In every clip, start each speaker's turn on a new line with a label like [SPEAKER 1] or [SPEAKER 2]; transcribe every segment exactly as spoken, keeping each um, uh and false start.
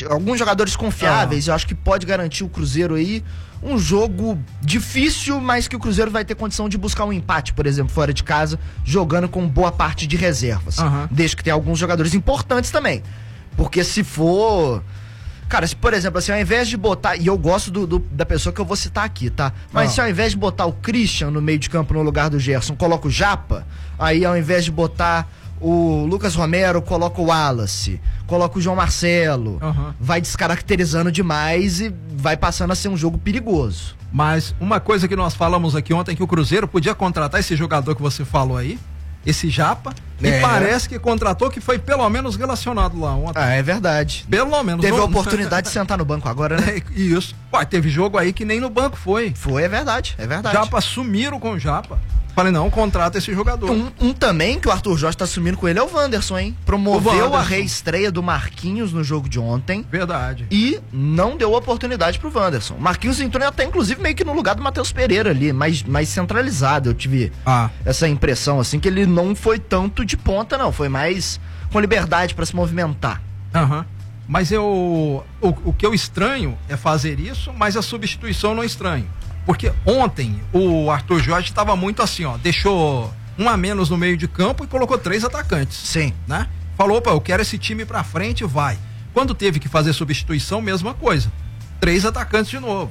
[SPEAKER 1] alguns jogadores confiáveis. Ah. Eu acho que pode garantir o Cruzeiro aí um jogo difícil, mas que o Cruzeiro vai ter condição de buscar um empate, por exemplo, fora de casa, jogando com boa parte de reservas. Uhum. Desde que tenha alguns jogadores importantes também. Porque se for... Cara, se por exemplo, assim, ao invés de botar... E eu gosto do, do, da pessoa que eu vou citar aqui, tá? Mas ah. se ao invés de botar o Christian no meio de campo no lugar do Gerson, coloca o Japa, aí ao invés de botar o Lucas Romero, coloca o Wallace, coloca o João Marcelo, uhum. vai descaracterizando demais e vai passando a ser um jogo perigoso.
[SPEAKER 2] Mas uma coisa que nós falamos aqui ontem, que o Cruzeiro podia contratar esse jogador que você falou aí, esse Japa, e é. parece que contratou, que foi pelo menos relacionado lá ontem.
[SPEAKER 1] Ah, é verdade.
[SPEAKER 2] Pelo menos.
[SPEAKER 1] Teve a oportunidade de sentar no banco agora, né?
[SPEAKER 2] É, isso. Ué, teve jogo aí que nem no banco foi.
[SPEAKER 1] Foi, é verdade, é verdade.
[SPEAKER 2] Japa sumiram com o Japa. Falei, não, contrata esse jogador.
[SPEAKER 1] Um, um também que o Arthur Jorge tá assumindo com ele é o Wanderson, hein? Promoveu Wanderson. a reestreia do Marquinhos no jogo de ontem.
[SPEAKER 2] Verdade.
[SPEAKER 1] E não deu oportunidade pro Wanderson. Marquinhos entrou até, inclusive, meio que no lugar do Matheus Pereira ali, mais, mais centralizado. Eu tive ah. essa impressão, assim, que ele não foi tanto de ponta, não. Foi mais com liberdade para se movimentar.
[SPEAKER 2] Aham. Uhum. Mas eu... O, o que eu estranho é fazer isso, mas a substituição eu não estranho. Porque ontem o Arthur Jorge estava muito assim, ó, deixou um a menos no meio de campo e colocou três atacantes.
[SPEAKER 1] Sim.
[SPEAKER 2] Né? Falou, opa, eu quero esse time pra frente, vai. Quando teve que fazer substituição, mesma coisa. Três atacantes de novo.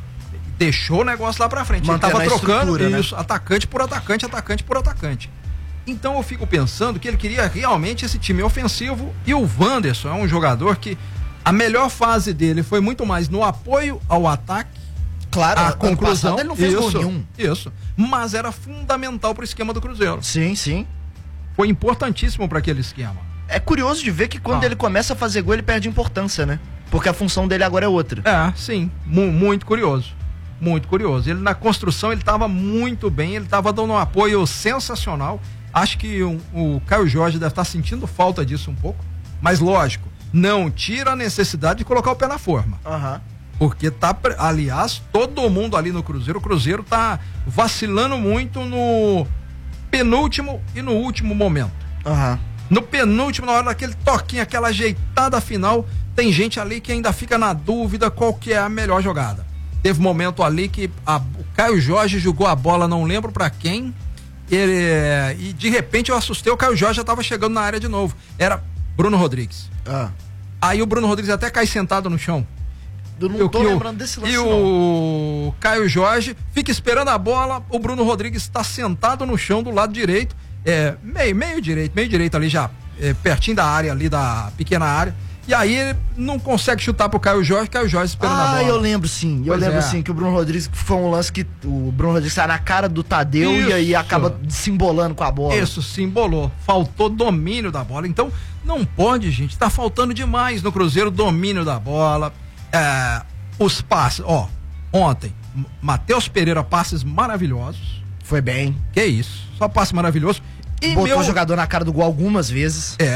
[SPEAKER 2] Deixou o negócio lá pra frente.
[SPEAKER 1] Mantendo
[SPEAKER 2] ele tava trocando isso,
[SPEAKER 1] né?
[SPEAKER 2] atacante por atacante, atacante por atacante. Então eu fico pensando que ele queria realmente esse time ofensivo, e o Wanderson é um jogador que a melhor fase dele foi muito mais no apoio ao ataque.
[SPEAKER 1] Claro,
[SPEAKER 2] a conclusão,
[SPEAKER 1] ele não fez
[SPEAKER 2] isso,
[SPEAKER 1] gol nenhum.
[SPEAKER 2] Isso, mas era fundamental para o esquema do Cruzeiro.
[SPEAKER 1] Sim, sim.
[SPEAKER 2] Foi importantíssimo para aquele esquema.
[SPEAKER 1] É curioso de ver que quando ah. ele começa a fazer gol, ele perde importância, né? Porque a função dele agora é outra.
[SPEAKER 2] É, sim, mu- muito curioso. Muito curioso. Ele na construção, ele estava muito bem, ele estava dando um apoio sensacional. Acho que o, o Caio Jorge deve estar sentindo falta disso um pouco, mas lógico, não tira a necessidade de colocar o pé na forma.
[SPEAKER 1] Aham. Uhum.
[SPEAKER 2] Porque tá, aliás, todo mundo ali no Cruzeiro, o Cruzeiro tá vacilando muito no penúltimo e no último momento.
[SPEAKER 1] Uhum.
[SPEAKER 2] No penúltimo, na hora daquele toquinho, aquela ajeitada final, tem gente ali que ainda fica na dúvida qual que é a melhor jogada. Teve um momento ali que a, o Caio Jorge jogou a bola, não lembro pra quem, ele, e de repente eu assustei, o Caio Jorge já tava chegando na área de novo. Era Bruno Rodrigues.
[SPEAKER 1] Ah.
[SPEAKER 2] Aí o Bruno Rodrigues até cai sentado no chão.
[SPEAKER 1] Eu não tô lembrando desse lance,
[SPEAKER 2] E o não. Caio Jorge fica esperando a bola, o Bruno Rodrigues está sentado no chão do lado direito, é, meio, meio direito, meio direito ali já, é, pertinho da área ali, da pequena área, e aí ele não consegue chutar pro Caio Jorge, Caio Jorge esperando
[SPEAKER 1] ah,
[SPEAKER 2] a bola.
[SPEAKER 1] Ah, eu lembro sim, eu
[SPEAKER 2] pois
[SPEAKER 1] lembro
[SPEAKER 2] é.
[SPEAKER 1] sim, que o Bruno Rodrigues, foi um lance que o Bruno Rodrigues sai na cara do Tadeu Isso. e aí acaba se embolando com a bola.
[SPEAKER 2] Isso, se embolou, faltou domínio da bola, então não pode, gente, tá faltando demais no Cruzeiro domínio da bola, é... Os passes, ó, ontem, Matheus Pereira, passes maravilhosos.
[SPEAKER 1] Foi bem.
[SPEAKER 2] Que isso, só passe maravilhoso.
[SPEAKER 1] E botou meu... o jogador na cara do gol algumas vezes.
[SPEAKER 2] É,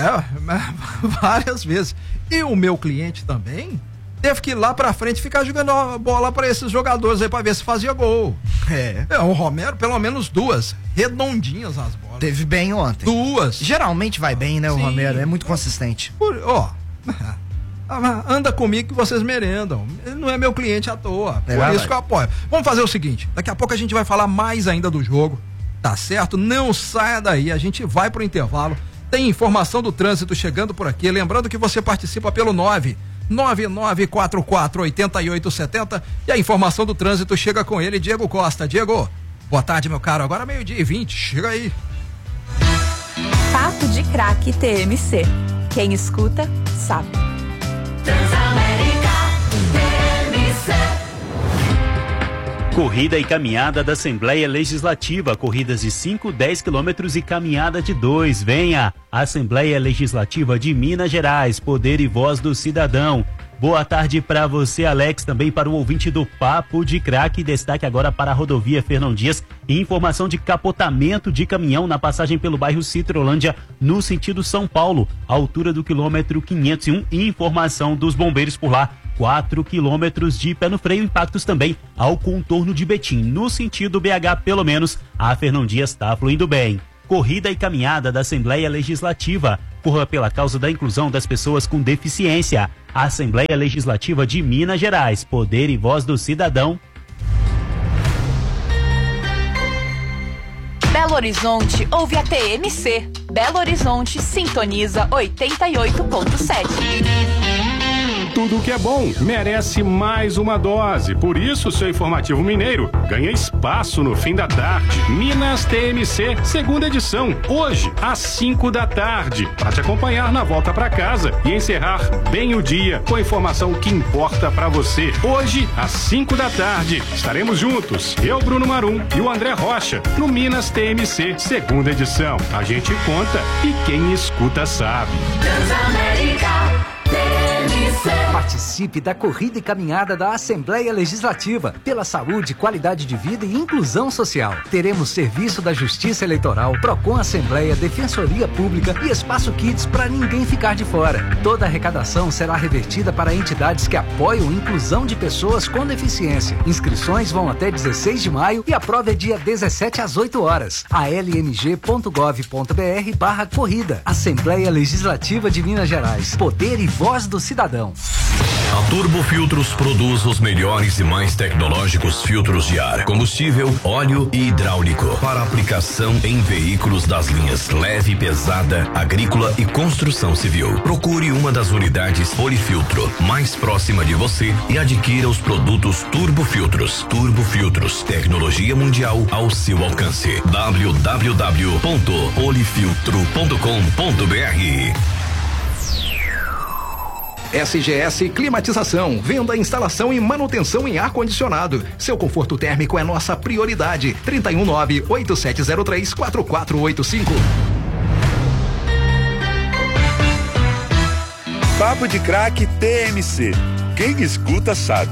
[SPEAKER 2] várias vezes. E o meu cliente também teve que ir lá pra frente ficar jogando a bola pra esses jogadores aí pra ver se fazia gol.
[SPEAKER 1] É.
[SPEAKER 2] É, o Romero, pelo menos duas, redondinhas as bolas.
[SPEAKER 1] Teve bem ontem.
[SPEAKER 2] Duas.
[SPEAKER 1] Geralmente vai bem, né, o
[SPEAKER 2] Sim.
[SPEAKER 1] Romero, é muito consistente.
[SPEAKER 2] Por, ó... anda comigo que vocês merendam. Ele não é meu cliente à toa.
[SPEAKER 1] É
[SPEAKER 2] por
[SPEAKER 1] verdade.
[SPEAKER 2] isso que eu apoio. Vamos fazer o seguinte: daqui a pouco a gente vai falar mais ainda do jogo. Tá certo? Não saia daí. A gente vai pro intervalo. Tem informação do trânsito chegando por aqui. Lembrando que você participa pelo nove nove nove quatro quatro oito oito sete zero e a informação do trânsito chega com ele, Diego Costa. Diego, boa tarde, meu caro. Agora meio-dia e vinte. Chega aí.
[SPEAKER 3] Papo de Craque T M C. Quem escuta, sabe.
[SPEAKER 4] Transamérica T M C.
[SPEAKER 5] Corrida e caminhada da Assembleia Legislativa, corridas de cinco, dez quilômetros e caminhada de dois. Venha, Assembleia Legislativa de Minas Gerais, poder e voz do cidadão. Boa tarde para você, Alex, também para o ouvinte do Papo de Craque. Destaque agora para a rodovia Fernão Dias e informação de capotamento de caminhão na passagem pelo bairro Citrolândia, no sentido São Paulo, altura do quilômetro quinhentos e um. E informação dos bombeiros por lá, quatro quilômetros de pé no freio, impactos também ao contorno de Betim. No sentido B H, pelo menos, a Fernão Dias está fluindo bem. Corrida e caminhada da Assembleia Legislativa, Concorra pela causa da inclusão das pessoas com deficiência. Assembleia Legislativa de Minas Gerais. Poder e voz do cidadão.
[SPEAKER 3] Belo Horizonte ouve a T M C. Belo Horizonte sintoniza oitenta e oito ponto sete.
[SPEAKER 6] Tudo que é bom merece mais uma dose. Por isso, seu informativo mineiro ganha espaço no fim da tarde. Minas T M C, segunda edição, hoje às cinco da tarde, para te acompanhar na volta para casa e encerrar bem o dia com a informação que importa para você. Hoje às cinco da tarde estaremos juntos, eu, Bruno Marum e o André Rocha, no Minas T M C, segunda edição. A gente conta e quem escuta sabe.
[SPEAKER 4] Transamérica.
[SPEAKER 7] Participe da corrida e caminhada da Assembleia Legislativa pela saúde, qualidade de vida e inclusão social. Teremos serviço da Justiça Eleitoral, Procon Assembleia, Defensoria Pública e Espaço Kids para ninguém ficar de fora. Toda a arrecadação será revertida para entidades que apoiam a inclusão de pessoas com deficiência. Inscrições vão até dezesseis de maio e a prova é dia dezessete às oito horas. a l m g ponto gov ponto b r barra corrida. Assembleia Legislativa de Minas Gerais. Poder e voz do cidadão.
[SPEAKER 8] A Turbo Filtros produz os melhores e mais tecnológicos filtros de ar, combustível, óleo e hidráulico para aplicação em veículos das linhas leve, pesada, agrícola e construção civil. Procure uma das unidades Polifiltro mais próxima de você e adquira os produtos Turbo Filtros. Turbo Filtros, tecnologia mundial ao seu alcance. w w w ponto polifiltro ponto com ponto b r.
[SPEAKER 9] S G S Climatização, venda, instalação e manutenção em ar-condicionado. Seu conforto térmico é nossa prioridade. trinta e um nove, oito sete zero três, quatro quatro oito cinco.
[SPEAKER 10] Papo de Craque T M C. Quem escuta sabe.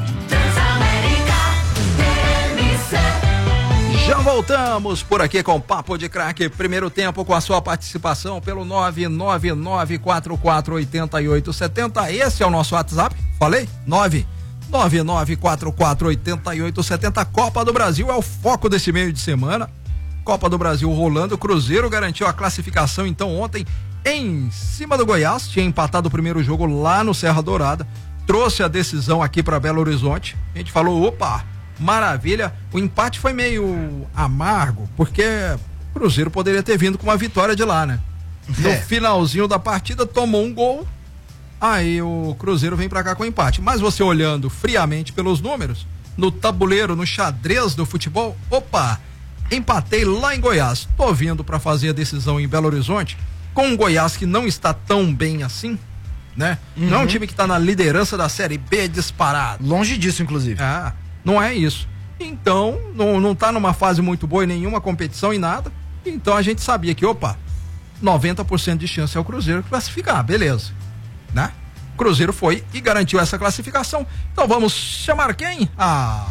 [SPEAKER 2] Já voltamos por aqui com Papo de Craque, primeiro tempo com a sua participação pelo nove nove nove quatro quatro oito oito sete zero. Esse é o nosso WhatsApp, falei? nove nove nove quatro quatro oito oito sete zero. Copa do Brasil é o foco desse meio de semana. Copa do Brasil rolando, o Cruzeiro garantiu a classificação então ontem em cima do Goiás, tinha empatado o primeiro jogo lá no Serra Dourada, trouxe a decisão aqui para Belo Horizonte. A gente falou, opa, maravilha. O empate foi meio amargo, porque o Cruzeiro poderia ter vindo com uma vitória de lá, né? No é. finalzinho da partida tomou um gol, aí o Cruzeiro vem pra cá com empate. Mas você olhando friamente pelos números, no tabuleiro, no xadrez do futebol, opa, empatei lá em Goiás, tô vindo pra fazer a decisão em Belo Horizonte, com um Goiás que não está tão bem assim, né? Uhum. Não é um time que tá na liderança da Série B disparado.
[SPEAKER 1] Longe disso, inclusive.
[SPEAKER 2] Ah, não é isso. Então, não, não tá numa fase muito boa em nenhuma competição e nada. Então a gente sabia que, opa, noventa por cento de chance é o Cruzeiro classificar, beleza, né? Cruzeiro foi e garantiu essa classificação. Então vamos chamar quem? Ah,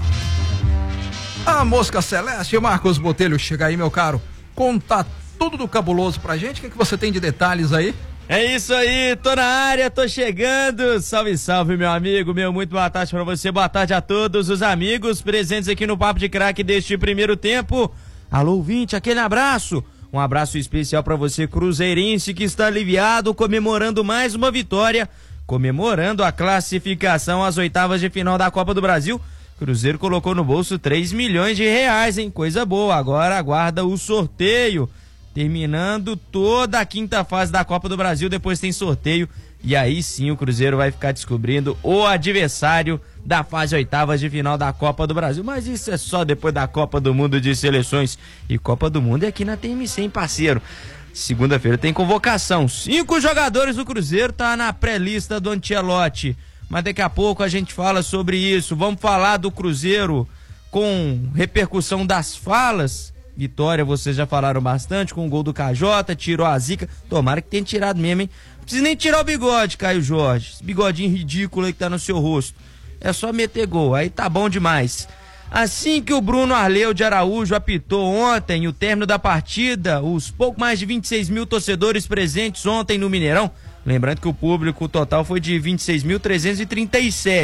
[SPEAKER 2] a Mosca Celeste. Marcos Botelho, chega aí, meu caro. Conta tudo do cabuloso pra gente. O que, é que você tem de detalhes aí?
[SPEAKER 11] É isso aí, tô na área, tô chegando. Salve, salve, meu amigo, meu, muito boa tarde pra você, boa tarde a todos os amigos presentes aqui no Papo de Craque deste primeiro tempo. Alô, ouvinte, aquele abraço. Um abraço especial pra você, cruzeirense, que está aliviado, comemorando mais uma vitória, comemorando a classificação às oitavas de final da Copa do Brasil. Cruzeiro colocou no bolso três milhões de reais, hein? Coisa boa, agora aguarda o sorteio. Terminando toda a quinta fase da Copa do Brasil, depois tem sorteio e aí sim o Cruzeiro vai ficar descobrindo o adversário da fase oitavas de final da Copa do Brasil, mas isso é só depois da Copa do Mundo de Seleções, e Copa do Mundo é aqui na T M C, hein, parceiro? Segunda-feira tem convocação, cinco jogadores do Cruzeiro tá na pré-lista do Ancelotti, mas daqui a pouco a gente fala sobre isso. Vamos falar do Cruzeiro com repercussão das falas. Vitória, vocês já falaram bastante, com o gol do K J, tirou a zica, tomara que tenha tirado mesmo, hein? Não precisa nem tirar o bigode, Caio Jorge, esse bigodinho ridículo aí que tá no seu rosto, é só meter gol, aí tá bom demais. Assim que o Bruno Arleu de Araújo apitou ontem o término da partida, os pouco mais de vinte e seis mil torcedores presentes ontem no Mineirão, lembrando que o público total foi de vinte e seis mil trezentos e trinta e sete,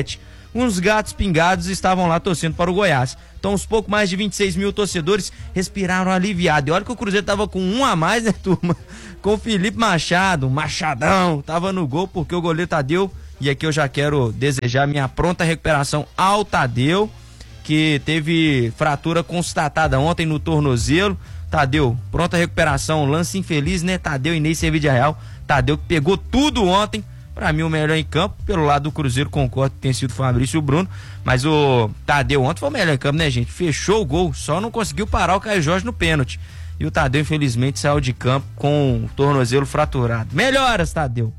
[SPEAKER 11] uns gatos pingados estavam lá torcendo para o Goiás. Então, uns pouco mais de vinte e seis mil torcedores respiraram aliviado. E olha que o Cruzeiro tava com um a mais, né, turma? Com o Felipe Machado, Machadão, tava no gol porque o goleiro Tadeu, e aqui eu já quero desejar minha pronta recuperação ao Tadeu, que teve fratura constatada ontem no tornozelo. Tadeu, pronta recuperação, lance infeliz, né? Tadeu e Ney Servídia Real. Tadeu que pegou tudo ontem. Pra mim, o melhor em campo. Pelo lado do Cruzeiro, concordo que tem sido o Fabrício e o Bruno. Mas o Tadeu ontem foi o melhor em campo, né, gente? Fechou o gol, só não conseguiu parar o Caio Jorge no pênalti. E o Tadeu, infelizmente, saiu de campo com o tornozelo fraturado. Melhoras, Tadeu.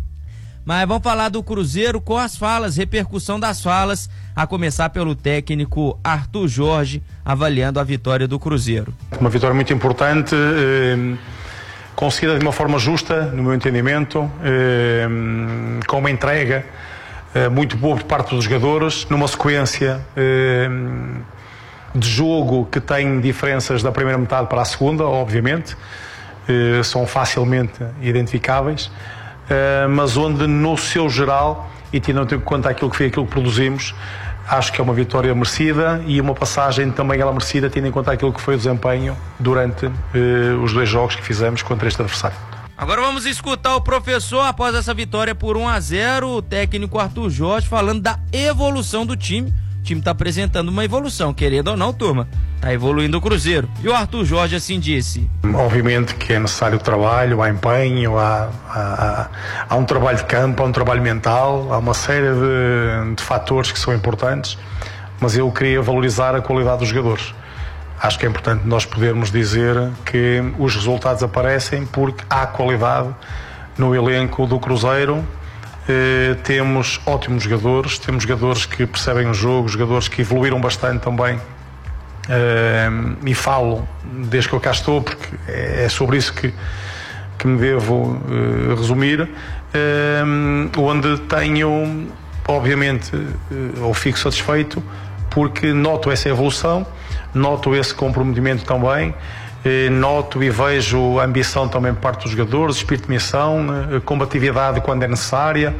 [SPEAKER 11] Mas vamos falar do Cruzeiro com as falas, repercussão das falas, a começar pelo técnico Arthur Jorge, avaliando a vitória do Cruzeiro.
[SPEAKER 12] Uma vitória muito importante, eh, conseguida de uma forma justa, no meu entendimento, eh, com uma entrega eh, muito boa por parte dos jogadores, numa sequência eh, de jogo que tem diferenças da primeira metade para a segunda, obviamente, eh, são facilmente identificáveis. Uh, mas onde no seu geral, e tendo em conta aquilo que foi aquilo que produzimos, acho que é uma vitória merecida e uma passagem também ela merecida, tendo em conta aquilo que foi o desempenho durante uh, os dois jogos que fizemos contra este adversário.
[SPEAKER 11] Agora vamos escutar o professor após essa vitória por um a zero, o técnico Arthur Jorge falando da evolução do time. O time está apresentando uma evolução, querendo ou não, turma, está evoluindo o Cruzeiro. E o Arthur Jorge assim disse:
[SPEAKER 12] obviamente que é necessário trabalho, há empenho, há, há, há um trabalho de campo, há um trabalho mental, há uma série de, de fatores que são importantes, mas eu queria valorizar a qualidade dos jogadores. Acho que é importante nós podermos dizer que os resultados aparecem porque há qualidade no elenco do Cruzeiro. Uh, temos ótimos jogadores, temos jogadores que percebem o jogo, jogadores que evoluíram bastante também, uh, e falo desde que eu cá estou porque é sobre isso que, que me devo uh, resumir, uh, onde tenho obviamente uh, ou fico satisfeito porque noto essa evolução, noto esse comprometimento também. Noto e vejo a ambição também por parte dos jogadores, espírito de missão, combatividade quando é necessária,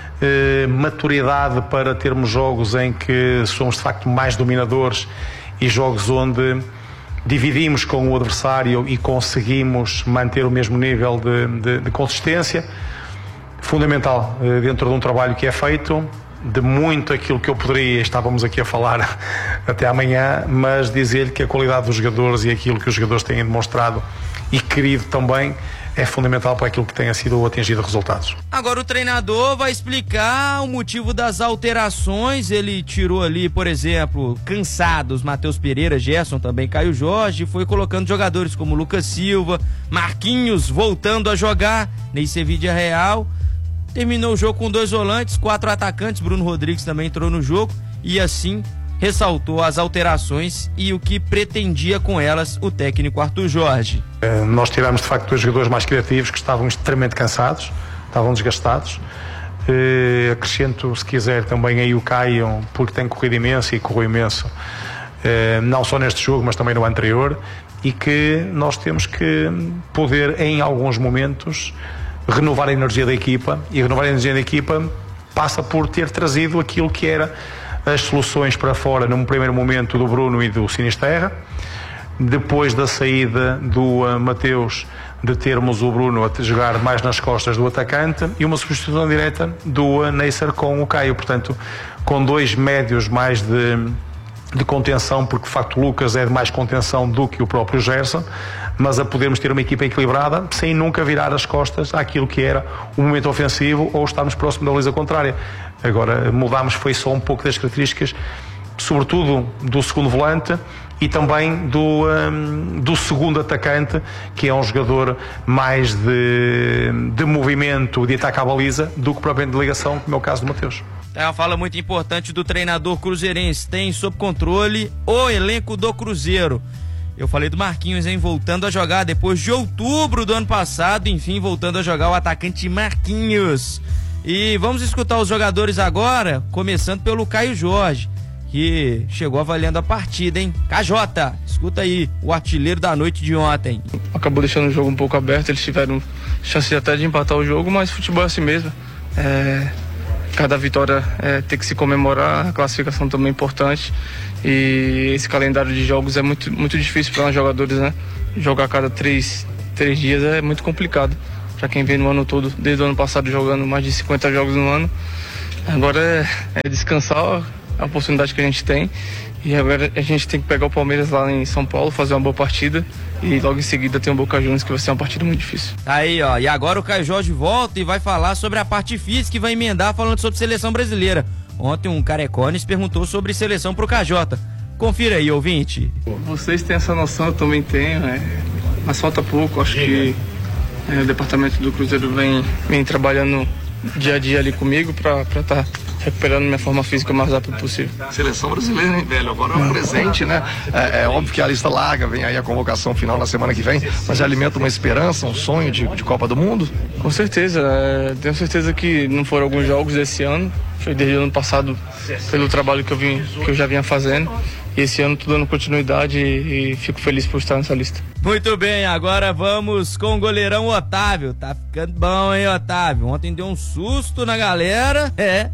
[SPEAKER 12] maturidade para termos jogos em que somos de facto mais dominadores e jogos onde dividimos com o adversário e conseguimos manter o mesmo nível de, de, de consistência. Fundamental dentro de um trabalho que é feito, de muito aquilo que eu poderia, estávamos aqui a falar até amanhã, mas dizer-lhe que a qualidade dos jogadores e aquilo que os jogadores têm demonstrado e querido também é fundamental para aquilo que tenha sido atingido resultados.
[SPEAKER 11] Agora o treinador vai explicar o motivo das alterações. Ele tirou ali, por exemplo, cansados Matheus Pereira, Gerson, também Caio Jorge, foi colocando jogadores como Lucas Silva, Marquinhos voltando a jogar, Ney Servídia Real. Terminou o jogo com dois volantes, quatro atacantes, Bruno Rodrigues também entrou no jogo e assim ressaltou as alterações e o que pretendia com elas o técnico Arthur Jorge.
[SPEAKER 12] Uh, nós tivemos de facto dois jogadores mais criativos que estavam extremamente cansados, estavam desgastados. Uh, acrescento, se quiser, também aí o Caio, porque tem corrido imenso e correu imenso, uh, não só neste jogo, mas também no anterior, e que nós temos que poder, em alguns momentos, renovar a energia da equipa, e renovar a energia da equipa passa por ter trazido aquilo que era as soluções para fora num primeiro momento do Bruno e do Sinisterra, depois da saída do uh, Mateus, de termos o Bruno a jogar mais nas costas do atacante e uma substituição direta do uh, Neisser com o Caio, portanto com dois médios mais de, de contenção, porque de facto o Lucas é de mais contenção do que o próprio Gerson, mas a podermos ter uma equipa equilibrada sem nunca virar as costas àquilo que era o momento ofensivo ou estarmos próximo da baliza contrária. Agora mudámos foi só um pouco das características, sobretudo do segundo volante e também do, um, do segundo atacante, que é um jogador mais de, de movimento, de ataque à baliza, do que propriamente de ligação, como é o caso do Mateus.
[SPEAKER 11] É uma fala muito importante do treinador cruzeirense, tem sob controle o elenco do Cruzeiro. Eu falei do Marquinhos, hein, voltando a jogar depois de outubro do ano passado, enfim, voltando a jogar o atacante Marquinhos. E vamos escutar os jogadores agora, começando pelo Caio Jorge, que chegou avaliando a partida, hein? K J, escuta aí, o artilheiro da noite de ontem.
[SPEAKER 13] Acabou deixando o jogo um pouco aberto, eles tiveram chance até de empatar o jogo, mas futebol é assim mesmo. É... cada vitória é, tem que se comemorar, a classificação também é importante. E esse calendário de jogos é muito, muito difícil para nós jogadores, né? Jogar a cada três, três dias é muito complicado. Para quem vem no ano todo, desde o ano passado jogando mais de cinquenta jogos no ano. Agora é, é descansar a oportunidade que a gente tem. E agora a gente tem que pegar o Palmeiras lá em São Paulo, fazer uma boa partida. E logo em seguida tem o Boca Juniors, que vai ser uma partida muito difícil.
[SPEAKER 11] Aí, ó, e agora o Caio Jorge volta e vai falar sobre a parte física e vai emendar falando sobre seleção brasileira. Ontem um Carecones perguntou sobre seleção pro K J. Confira aí, ouvinte.
[SPEAKER 13] Vocês têm essa noção, eu também tenho, é, mas falta pouco. Acho que é, o departamento do Cruzeiro vem, vem trabalhando dia a dia ali comigo para estar tá recuperando minha forma física o mais rápido possível.
[SPEAKER 9] Seleção brasileira, hein, velho? Agora é um presente, né? É, é óbvio que a lista larga, vem aí a convocação final na semana que vem, mas já alimenta uma esperança, um sonho de, de Copa do Mundo?
[SPEAKER 13] Com certeza, é, tenho certeza que não foram alguns jogos desse ano, foi desde o ano passado pelo trabalho que eu, vim, que eu já vinha fazendo. E esse ano tô dando continuidade e, e fico feliz por estar nessa lista.
[SPEAKER 11] Muito bem, agora vamos com o goleirão Otávio. Tá ficando bom, hein, Otávio? Ontem deu um susto na galera, é,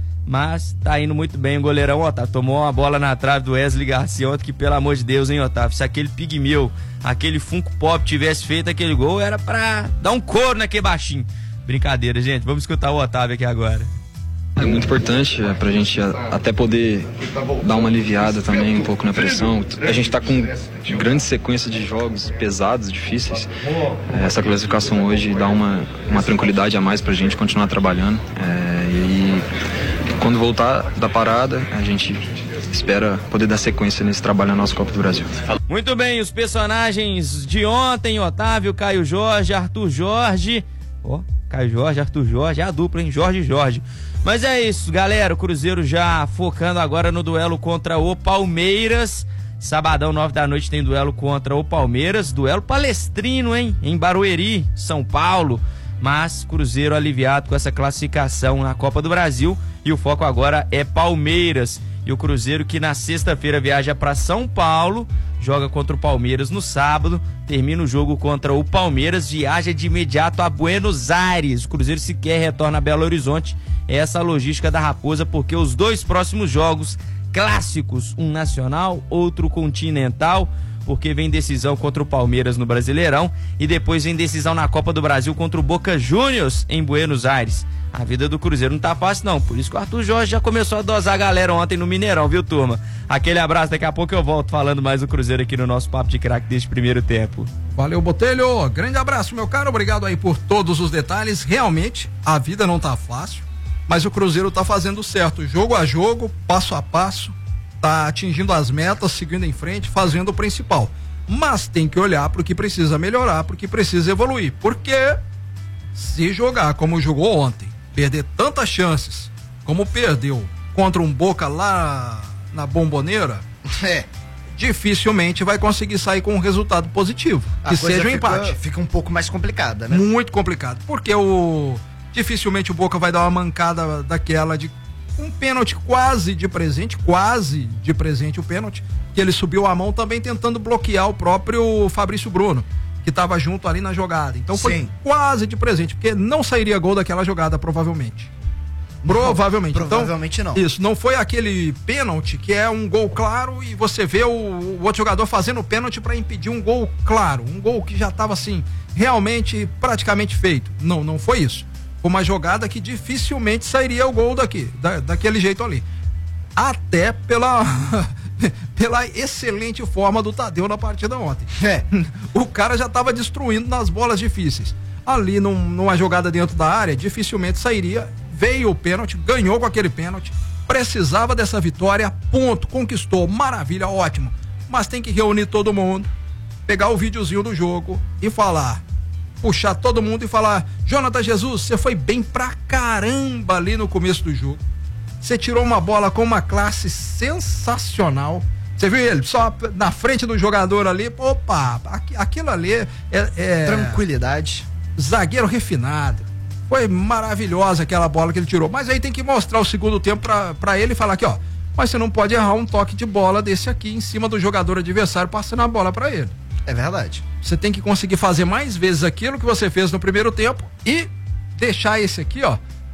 [SPEAKER 11] mas tá indo muito bem o goleirão Otávio. Tomou uma bola na trave do Wesley Garcia ontem, que pelo amor de Deus, hein, Otávio? Se aquele pigmeu, aquele Funko Pop tivesse feito aquele gol, era pra dar um couro naquele baixinho. Brincadeira, gente. Vamos escutar o Otávio aqui agora.
[SPEAKER 14] É muito importante é, pra gente até poder dar uma aliviada também um pouco na pressão. A gente tá com grande sequência de jogos pesados, difíceis. É, essa classificação hoje dá uma, uma tranquilidade a mais pra gente continuar trabalhando. É, e quando voltar da parada, a gente espera poder dar sequência nesse trabalho na nossa Copa do Brasil.
[SPEAKER 11] Muito bem, os personagens de ontem, Otávio, Caio Jorge, Arthur Jorge. Ó, oh, Caio Jorge, Arthur Jorge, é a dupla, hein? Jorge e Jorge. Mas é isso, galera, o Cruzeiro já focando agora no duelo contra o Palmeiras. Sabadão, nove da noite, tem duelo contra o Palmeiras. Duelo palestrino, hein? Em Barueri, São Paulo. Mas Cruzeiro aliviado com essa classificação na Copa do Brasil. E o foco agora é Palmeiras. E o Cruzeiro que na sexta-feira viaja para São Paulo, joga contra o Palmeiras no sábado, termina o jogo contra o Palmeiras, viaja de imediato a Buenos Aires. O Cruzeiro sequer retorna a Belo Horizonte. É essa a logística da Raposa, porque os dois próximos jogos clássicos, um nacional, outro continental, porque vem decisão contra o Palmeiras no Brasileirão e depois vem decisão na Copa do Brasil contra o Boca Juniors em Buenos Aires. A vida do Cruzeiro não tá fácil não, por isso que o Arthur Jorge já começou a dosar a galera ontem no Mineirão, viu, turma? Aquele abraço, daqui a pouco eu volto falando mais do Cruzeiro aqui no nosso Papo de Craque deste primeiro tempo.
[SPEAKER 2] Valeu, Botelho, grande abraço, meu caro, obrigado aí por todos os detalhes. Realmente, a vida não tá fácil, mas o Cruzeiro tá fazendo certo, jogo a jogo, passo a passo, tá atingindo as metas, seguindo em frente, fazendo o principal. Mas tem que olhar pro que precisa melhorar, pro que precisa evoluir, porque se jogar como jogou ontem, perder tantas chances como perdeu contra um Boca lá na Bomboneira, é, dificilmente vai conseguir sair com um resultado positivo, que seja um empate.
[SPEAKER 1] Fica um pouco mais complicada, né?
[SPEAKER 2] Muito complicado, porque o dificilmente o Boca vai dar uma mancada daquela de um pênalti quase de presente, quase de presente o pênalti, que ele subiu a mão também tentando bloquear o próprio Fabrício Bruno, que estava junto ali na jogada. Então foi Sim. quase de presente, porque não sairia gol daquela jogada, provavelmente. Não, provavelmente.
[SPEAKER 1] Provavelmente
[SPEAKER 2] então,
[SPEAKER 1] não.
[SPEAKER 2] Isso, não foi aquele pênalti que é um gol claro e você vê o, o outro jogador fazendo o pênalti para impedir um gol claro, um gol que já estava assim, realmente praticamente feito. Não, não foi isso. Foi uma jogada que dificilmente sairia o gol daqui, da, daquele jeito ali. Até pela... pela excelente forma do Tadeu na partida ontem. É. O cara já estava destruindo nas bolas difíceis. Ali num, numa jogada dentro da área, dificilmente sairia. Veio o pênalti, ganhou com aquele pênalti, precisava dessa vitória, ponto, conquistou, maravilha, ótimo. Mas tem que reunir todo mundo, pegar o videozinho do jogo e falar, puxar todo mundo e falar: Jonathan Jesus, você foi bem pra caramba ali no começo do jogo. Você tirou uma bola com uma classe sensacional. Você viu ele só na frente do jogador ali. Opa, aquilo ali é, é...
[SPEAKER 1] tranquilidade.
[SPEAKER 2] Zagueiro refinado. Foi maravilhosa aquela bola que ele tirou. Mas aí tem que mostrar o segundo tempo pra, pra ele e falar aqui, ó. Mas você não pode errar um toque de bola desse aqui em cima do jogador adversário passando a bola pra ele.
[SPEAKER 1] É verdade.
[SPEAKER 2] Você tem que conseguir fazer mais vezes aquilo que você fez no primeiro tempo e deixar esse aqui, ó,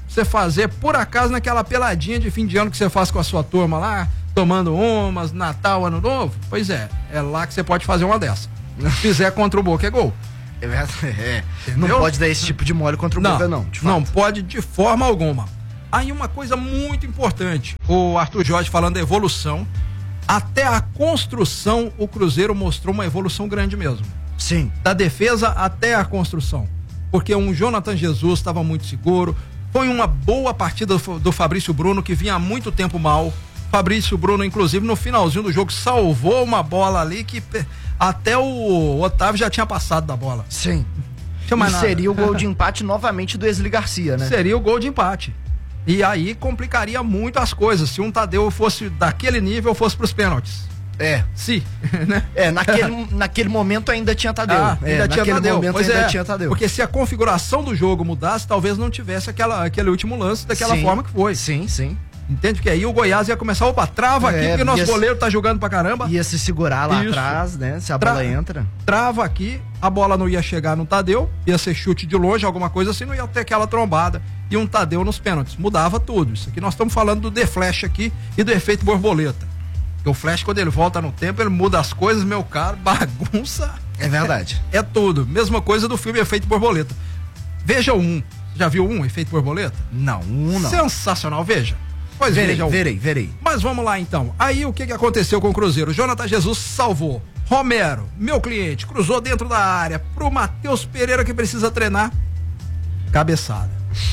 [SPEAKER 2] você fazer, por acaso, naquela peladinha de fim de ano que você faz com a sua turma lá, tomando umas, Natal, Ano Novo, pois é, é lá que você pode fazer uma dessa. Se fizer contra o Boca é gol.
[SPEAKER 1] É, é. Não pode dar esse tipo de mole contra o
[SPEAKER 2] não,
[SPEAKER 1] Boca, não.
[SPEAKER 2] Não pode de forma alguma. Aí uma coisa muito importante, o Arthur Jorge falando da evolução, até a construção o Cruzeiro mostrou uma evolução grande mesmo.
[SPEAKER 1] Sim.
[SPEAKER 2] Da defesa até a construção. Porque um Jonathan Jesus estava muito seguro, foi uma boa partida do, do Fabrício Bruno, que vinha há muito tempo mal. Fabrício Bruno, inclusive, no finalzinho do jogo, salvou uma bola ali que até o Otávio já tinha passado da bola.
[SPEAKER 1] Sim.
[SPEAKER 2] E
[SPEAKER 1] seria o gol de empate novamente do Esli Garcia, né?
[SPEAKER 2] Seria o gol de empate. E aí complicaria muito as coisas se um Tadeu fosse daquele nível, fosse pros pênaltis.
[SPEAKER 1] É.
[SPEAKER 2] Sim, né?
[SPEAKER 1] É, naquele, naquele momento ainda tinha Tadeu.
[SPEAKER 2] Ah, ainda
[SPEAKER 1] é,
[SPEAKER 2] tinha
[SPEAKER 1] naquele
[SPEAKER 2] Tadeu.
[SPEAKER 1] momento
[SPEAKER 2] Pois
[SPEAKER 1] ainda
[SPEAKER 2] é,
[SPEAKER 1] tinha Tadeu.
[SPEAKER 2] Porque se a configuração do jogo mudasse, talvez não tivesse aquela, aquele último lance daquela
[SPEAKER 1] sim,
[SPEAKER 2] forma que foi.
[SPEAKER 1] Sim, sim.
[SPEAKER 2] Entende? Porque aí o Goiás ia começar, opa, trava aqui,
[SPEAKER 1] é,
[SPEAKER 2] porque nosso
[SPEAKER 1] se,
[SPEAKER 2] goleiro tá jogando pra caramba.
[SPEAKER 1] Ia se segurar lá
[SPEAKER 2] Isso.
[SPEAKER 1] atrás, né? Se a
[SPEAKER 2] Tra
[SPEAKER 1] bola entra.
[SPEAKER 2] Trava aqui, a bola não ia chegar no Tadeu, ia ser chute de longe, alguma coisa assim, não ia ter aquela trombada. E um Tadeu nos pênaltis. Mudava tudo. Isso aqui nós estamos falando do The Flash aqui e do efeito borboleta. Porque o Flash, quando ele volta no tempo, ele muda as coisas, meu caro, bagunça.
[SPEAKER 1] É verdade.
[SPEAKER 2] É, é tudo. Mesma coisa do filme Efeito Borboleta. Veja o um. Já viu um, Efeito Borboleta?
[SPEAKER 1] Não, um não.
[SPEAKER 2] Sensacional, veja. Pois
[SPEAKER 1] verei,
[SPEAKER 2] veja um.
[SPEAKER 1] verei, verei.
[SPEAKER 2] Mas vamos lá então. Aí o que, que aconteceu com o Cruzeiro? Jonathan Jesus salvou. Romero, meu cliente, cruzou dentro da área pro Matheus Pereira, que precisa treinar. Cabeçada.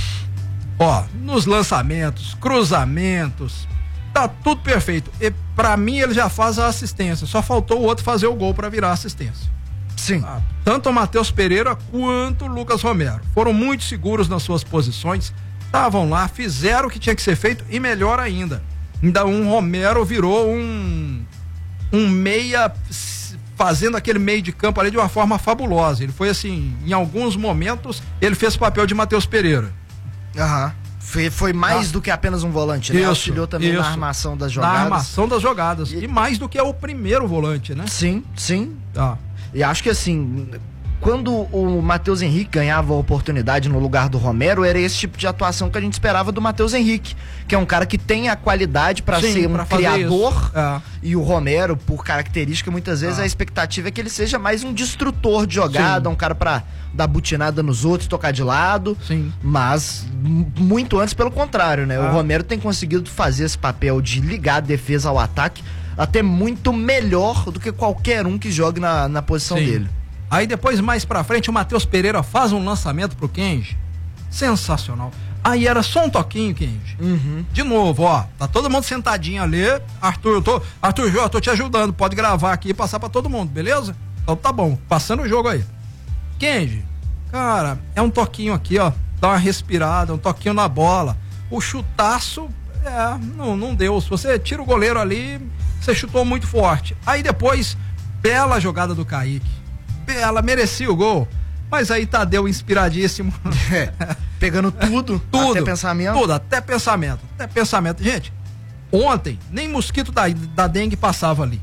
[SPEAKER 2] Ó, nos lançamentos, cruzamentos, tá tudo perfeito. E pra mim ele já faz a assistência. Só faltou o outro fazer o gol pra virar assistência.
[SPEAKER 1] Sim.
[SPEAKER 2] Ah, tanto o Matheus Pereira quanto o Lucas Romero foram muito seguros nas suas posições. Estavam lá, fizeram o que tinha que ser feito e melhor ainda. Ainda um Romero virou um um meia fazendo aquele meio de campo ali de uma forma fabulosa. Ele foi assim, em alguns momentos ele fez o papel de Matheus Pereira.
[SPEAKER 1] Aham. Foi, foi mais ah. do que apenas um volante, né?
[SPEAKER 2] Isso,
[SPEAKER 1] auxiliou também
[SPEAKER 2] isso.
[SPEAKER 1] na armação das jogadas.
[SPEAKER 2] Na armação das jogadas. E, e mais do que o primeiro volante, né?
[SPEAKER 1] Sim, sim.
[SPEAKER 2] Ah.
[SPEAKER 1] E acho que assim, quando o Matheus Henrique ganhava a oportunidade no lugar do Romero, era esse tipo de atuação que a gente esperava do Matheus Henrique, que é um cara que tem a qualidade para ser um criador. É. E o Romero, por característica, muitas vezes ah. a expectativa é que ele seja mais um destrutor de jogada, Sim. um cara para dar butinada nos outros, tocar de lado.
[SPEAKER 2] Sim.
[SPEAKER 1] Mas muito antes pelo contrário, né? Ah. O Romero tem conseguido fazer esse papel de ligar a defesa ao ataque até muito melhor do que qualquer um que jogue na, na posição
[SPEAKER 2] Sim.
[SPEAKER 1] dele.
[SPEAKER 2] Aí depois, mais pra frente, o Matheus Pereira faz um lançamento pro Kenji. Sensacional. Aí era só um toquinho, Kenji.
[SPEAKER 1] Uhum.
[SPEAKER 2] De novo, ó. Tá todo mundo sentadinho ali. Arthur, eu tô. Arthur, Jô, eu tô te ajudando. Pode gravar aqui e passar pra todo mundo, beleza? Então tá bom. Passando o jogo aí. Kenji, cara, é um toquinho aqui, ó. Dá uma respirada, um toquinho na bola. O chutaço, é, não, não deu. Se você tira o goleiro ali, você chutou muito forte. Aí depois, bela jogada do Kaique. Ela merecia o gol, mas aí Tadeu inspiradíssimo.
[SPEAKER 1] É, pegando tudo,
[SPEAKER 2] tudo,
[SPEAKER 1] até pensamento.
[SPEAKER 2] Tudo, até pensamento, até pensamento. Gente, ontem, nem mosquito da, da dengue passava ali.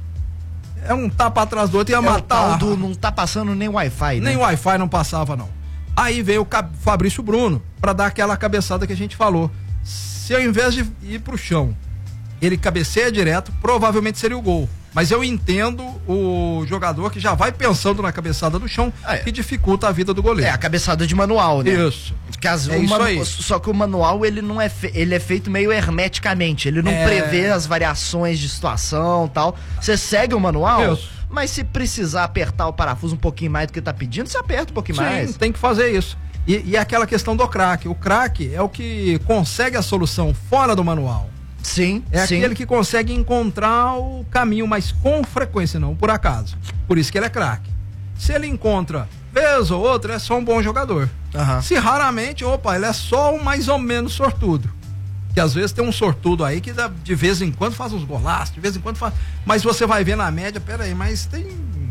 [SPEAKER 2] É um tapa atrás do outro e ia
[SPEAKER 1] é
[SPEAKER 2] matar.
[SPEAKER 1] O tal do, não tá passando nem Wi-Fi, né?
[SPEAKER 2] Nem Wi-Fi não passava, não. Aí veio o Fabrício Bruno pra dar aquela cabeçada que a gente falou. Se ao invés de ir pro chão, ele cabeceia direto, provavelmente seria o gol. Mas eu entendo o jogador que já vai pensando na cabeçada do chão, ah, é. que dificulta a vida do goleiro.
[SPEAKER 1] É, a cabeçada de manual, né?
[SPEAKER 2] Isso.
[SPEAKER 1] Que as, é isso aí. Só que o manual, ele não é, fe, ele é feito meio hermeticamente, ele não é... prevê as variações de situação e tal. Você segue o manual, isso. mas se precisar apertar o parafuso um pouquinho mais do que tá pedindo, você aperta um pouquinho
[SPEAKER 2] Sim,
[SPEAKER 1] mais.
[SPEAKER 2] tem que fazer isso. E, e aquela questão do craque. O craque é o que consegue a solução fora do manual.
[SPEAKER 1] Sim,
[SPEAKER 2] é
[SPEAKER 1] sim.
[SPEAKER 2] aquele que consegue encontrar o caminho, mas com frequência, não por acaso. Por isso que ele é craque. Se ele encontra vez ou outra, é só um bom jogador.
[SPEAKER 1] Uhum.
[SPEAKER 2] Se raramente, opa, ele é só um mais ou menos sortudo. Que às vezes tem um sortudo aí que dá, de vez em quando faz uns golaços, de vez em quando faz. Mas você vai ver na média, peraí, mas tem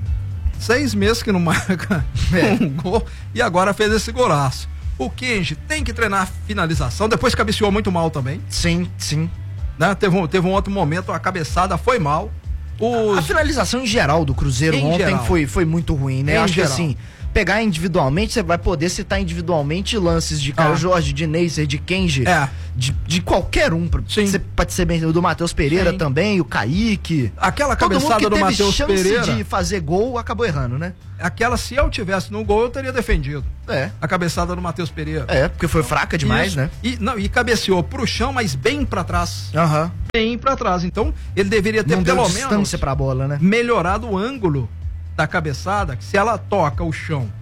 [SPEAKER 2] seis meses que não marca é. um gol e agora fez esse golaço. O Kenji tem que treinar finalização, depois cabeceou muito mal também.
[SPEAKER 1] Sim, sim.
[SPEAKER 2] Né? Teve, um, teve um outro momento, a cabeçada foi mal. Os...
[SPEAKER 1] A finalização em geral do Cruzeiro em ontem foi, foi muito ruim, né?
[SPEAKER 2] Em
[SPEAKER 1] Acho
[SPEAKER 2] geral.
[SPEAKER 1] que assim, pegar individualmente, você vai poder citar individualmente lances de Caio ah. Jorge, de Neisser, de Kenji, é. de, de qualquer um. Sim. Você pode ser bem o do Matheus Pereira Sim. também, o Kaique.
[SPEAKER 2] Aquela cabeçada do Matheus Pereira.
[SPEAKER 1] de fazer gol, acabou errando, né?
[SPEAKER 2] Aquela, se eu tivesse no gol, eu teria defendido.
[SPEAKER 1] É.
[SPEAKER 2] A cabeçada do Matheus Pereira.
[SPEAKER 1] É, porque foi fraca demais, Isso. né?
[SPEAKER 2] E, não, e cabeceou pro chão, mas bem pra trás.
[SPEAKER 1] Aham. Uhum.
[SPEAKER 2] Bem pra trás. Então, ele deveria ter
[SPEAKER 1] não
[SPEAKER 2] pelo
[SPEAKER 1] deu
[SPEAKER 2] menos
[SPEAKER 1] pra bola, né?
[SPEAKER 2] melhorado o ângulo da cabeçada, que se ela toca o chão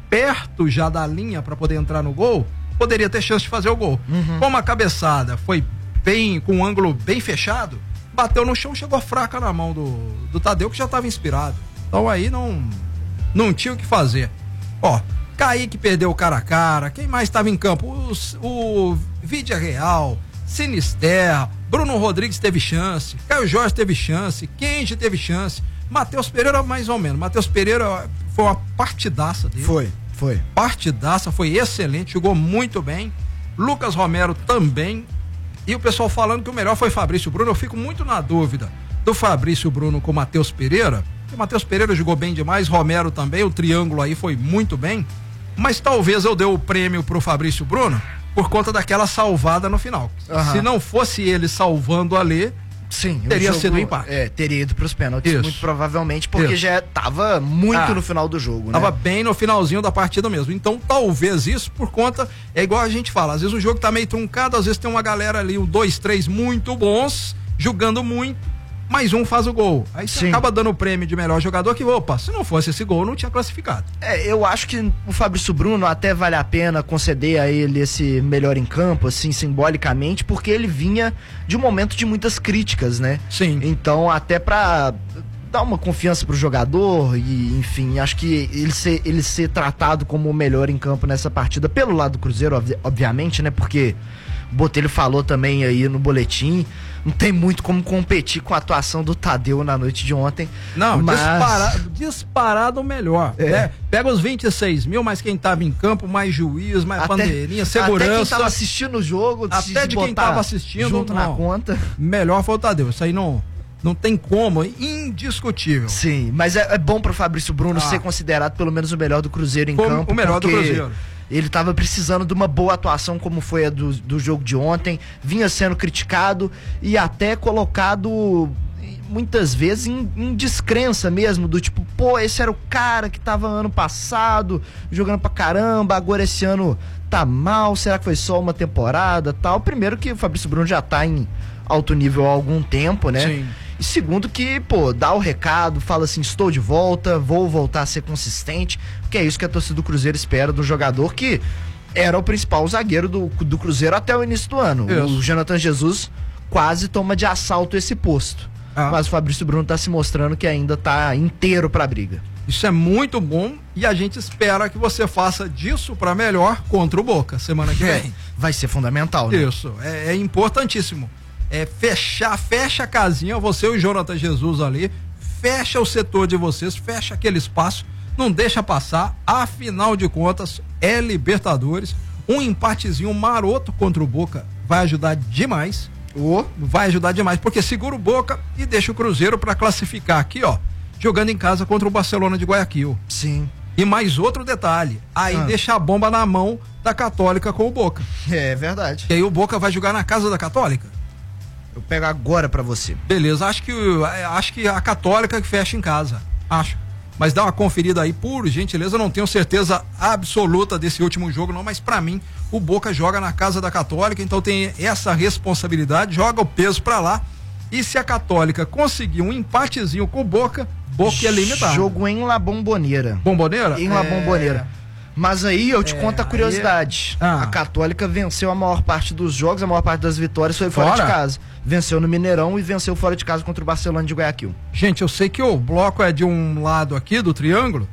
[SPEAKER 2] perto já da linha para poder entrar no gol, poderia ter chance de fazer o gol. Uhum. Como a cabeçada foi bem, com um ângulo bem fechado, bateu no chão, chegou fraca na mão do, do Tadeu, que já estava inspirado. Então aí não, não tinha o que fazer. Ó, Kaique perdeu o cara a cara, quem mais estava em campo? Os, o Vídea Real, Sinister, Bruno Rodrigues teve chance, Caio Jorge teve chance, Kenji teve chance, Matheus Pereira mais ou menos. Matheus Pereira foi uma partidaça dele.
[SPEAKER 1] Foi, foi.
[SPEAKER 2] Partidaça, foi excelente, jogou muito bem. Lucas Romero também. E o pessoal falando que o melhor foi Fabrício Bruno. Eu fico muito na dúvida do Fabrício Bruno com o Matheus Pereira. O Matheus Pereira jogou bem demais, Romero também, o triângulo aí foi muito bem. Mas talvez eu dê o prêmio pro Fabrício Bruno por conta daquela salvada no final. Uhum. Se não fosse ele salvando a Lê,
[SPEAKER 1] Sim,
[SPEAKER 2] teria
[SPEAKER 1] jogo,
[SPEAKER 2] sido um empate.
[SPEAKER 1] É, teria ido pros pênaltis,
[SPEAKER 2] Isso.
[SPEAKER 1] muito provavelmente, porque
[SPEAKER 2] Isso.
[SPEAKER 1] já tava muito
[SPEAKER 2] ah,
[SPEAKER 1] no final do jogo,
[SPEAKER 2] Tava
[SPEAKER 1] né?
[SPEAKER 2] bem no finalzinho da partida mesmo. Então, talvez isso por conta, é igual a gente fala, às vezes o jogo tá meio truncado, às vezes tem uma galera ali, um, dois, três muito bons, jogando muito, mais um faz o gol. Aí você acaba dando o prêmio de melhor jogador que, opa, se não fosse esse gol, não tinha classificado.
[SPEAKER 1] É, eu acho que o Fabrício Bruno até vale a pena conceder a ele esse melhor em campo, assim, simbolicamente, porque ele vinha de um momento de muitas críticas, né?
[SPEAKER 2] Sim.
[SPEAKER 1] Então, até pra dar uma confiança pro jogador e, enfim, acho que ele ser, ele ser tratado como o melhor em campo nessa partida, pelo lado do Cruzeiro, ob- obviamente, né? Porque o Botelho falou também aí no boletim, não tem muito como competir com a atuação do Tadeu na noite de ontem.
[SPEAKER 2] Não,
[SPEAKER 1] mas...
[SPEAKER 2] disparado, disparado melhor. É. Né? Pega os vinte e seis mil, mais quem tava em campo, mais juiz, mais até, bandeirinha, segurança.
[SPEAKER 1] Até quem tava assistindo o jogo,
[SPEAKER 2] até de quem tava assistindo,
[SPEAKER 1] junto
[SPEAKER 2] não,
[SPEAKER 1] na conta.
[SPEAKER 2] Melhor foi o Tadeu. Isso aí não, não tem como, é indiscutível.
[SPEAKER 1] Sim, mas é, é bom pro Fabrício Bruno ah. ser considerado pelo menos o melhor do Cruzeiro em
[SPEAKER 2] Como
[SPEAKER 1] campo.
[SPEAKER 2] O melhor do Cruzeiro.
[SPEAKER 1] Ele estava precisando de uma boa atuação como foi a do, do jogo de ontem, vinha sendo criticado e até colocado muitas vezes em, em descrença mesmo, do tipo, pô, esse era o cara que tava ano passado jogando pra caramba, agora esse ano tá mal, será que foi só uma temporada, tal? Primeiro que o Fabrício Bruno já tá em alto nível há algum tempo, né?
[SPEAKER 2] Sim.
[SPEAKER 1] E segundo que, pô, dá o recado, fala assim, estou de volta, vou voltar a ser consistente, porque é isso que a torcida do Cruzeiro espera do jogador que era o principal zagueiro do, do Cruzeiro até o início do ano. Isso. O Jonathan Jesus quase toma de assalto esse posto. Ah. Mas o Fabrício Bruno tá se mostrando que ainda tá inteiro pra briga.
[SPEAKER 2] Isso é muito bom e a gente espera que você faça disso pra melhor contra o Boca semana que vem.
[SPEAKER 1] É, vai ser fundamental, né?
[SPEAKER 2] Isso, é, é importantíssimo. É fechar, fecha a casinha, você e o Jonathan Jesus ali, fecha o setor de vocês, fecha aquele espaço, não deixa passar, afinal de contas, é Libertadores, um empatezinho maroto contra o Boca vai ajudar demais,
[SPEAKER 1] oh.
[SPEAKER 2] vai ajudar demais, porque segura o Boca e deixa o Cruzeiro para classificar aqui, ó, jogando em casa contra o Barcelona de Guayaquil.
[SPEAKER 1] Sim.
[SPEAKER 2] E mais outro detalhe, aí ah. deixa a bomba na mão da Católica com o Boca.
[SPEAKER 1] É verdade.
[SPEAKER 2] E aí o Boca vai jogar na casa da Católica.
[SPEAKER 1] Eu pego agora pra você.
[SPEAKER 2] Beleza, acho que, acho que a Católica que fecha em casa, acho. Mas dá uma conferida aí, por gentileza, eu não tenho certeza absoluta desse último jogo não, mas pra mim, o Boca joga na casa da Católica, então tem essa responsabilidade, joga o peso pra lá, e se a Católica conseguir um empatezinho com o Boca, Boca é limitado.
[SPEAKER 1] Jogo em La Bombonera.
[SPEAKER 2] Bombonera?
[SPEAKER 1] Em La é... Bombonera. Mas aí eu te é, conto a curiosidade. Aí... Ah. A Católica venceu a maior parte dos jogos, a maior parte das vitórias foi fora, fora de casa. Venceu no Mineirão e venceu fora de casa contra o Barcelona de Guayaquil.
[SPEAKER 2] Gente, eu sei que o bloco é de um lado aqui do triângulo,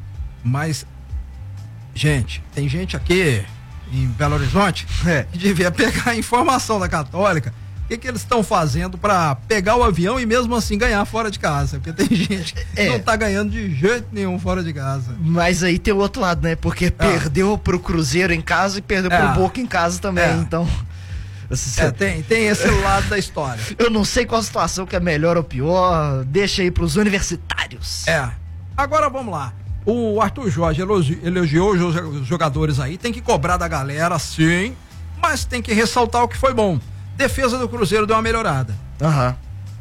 [SPEAKER 2] mas, gente, tem gente aqui em Belo Horizonte é. que devia pegar a informação da Católica. O que, que eles estão fazendo para pegar o avião e mesmo assim ganhar fora de casa? Porque tem gente que é. não tá ganhando de jeito nenhum fora de casa.
[SPEAKER 1] Mas aí tem o outro lado, né? Porque é. perdeu pro Cruzeiro em casa e perdeu é. pro Boca em casa também, é. então...
[SPEAKER 2] É, tem, tem esse lado da história.
[SPEAKER 1] Eu não sei qual situação que é melhor ou pior, deixa aí pros universitários.
[SPEAKER 2] É. Agora vamos lá. o Arthur Jorge elogi, elogiou os jogadores aí, tem que cobrar da galera, sim, mas tem que ressaltar o que foi bom. Defesa do Cruzeiro deu uma melhorada.
[SPEAKER 1] Aham. Uhum.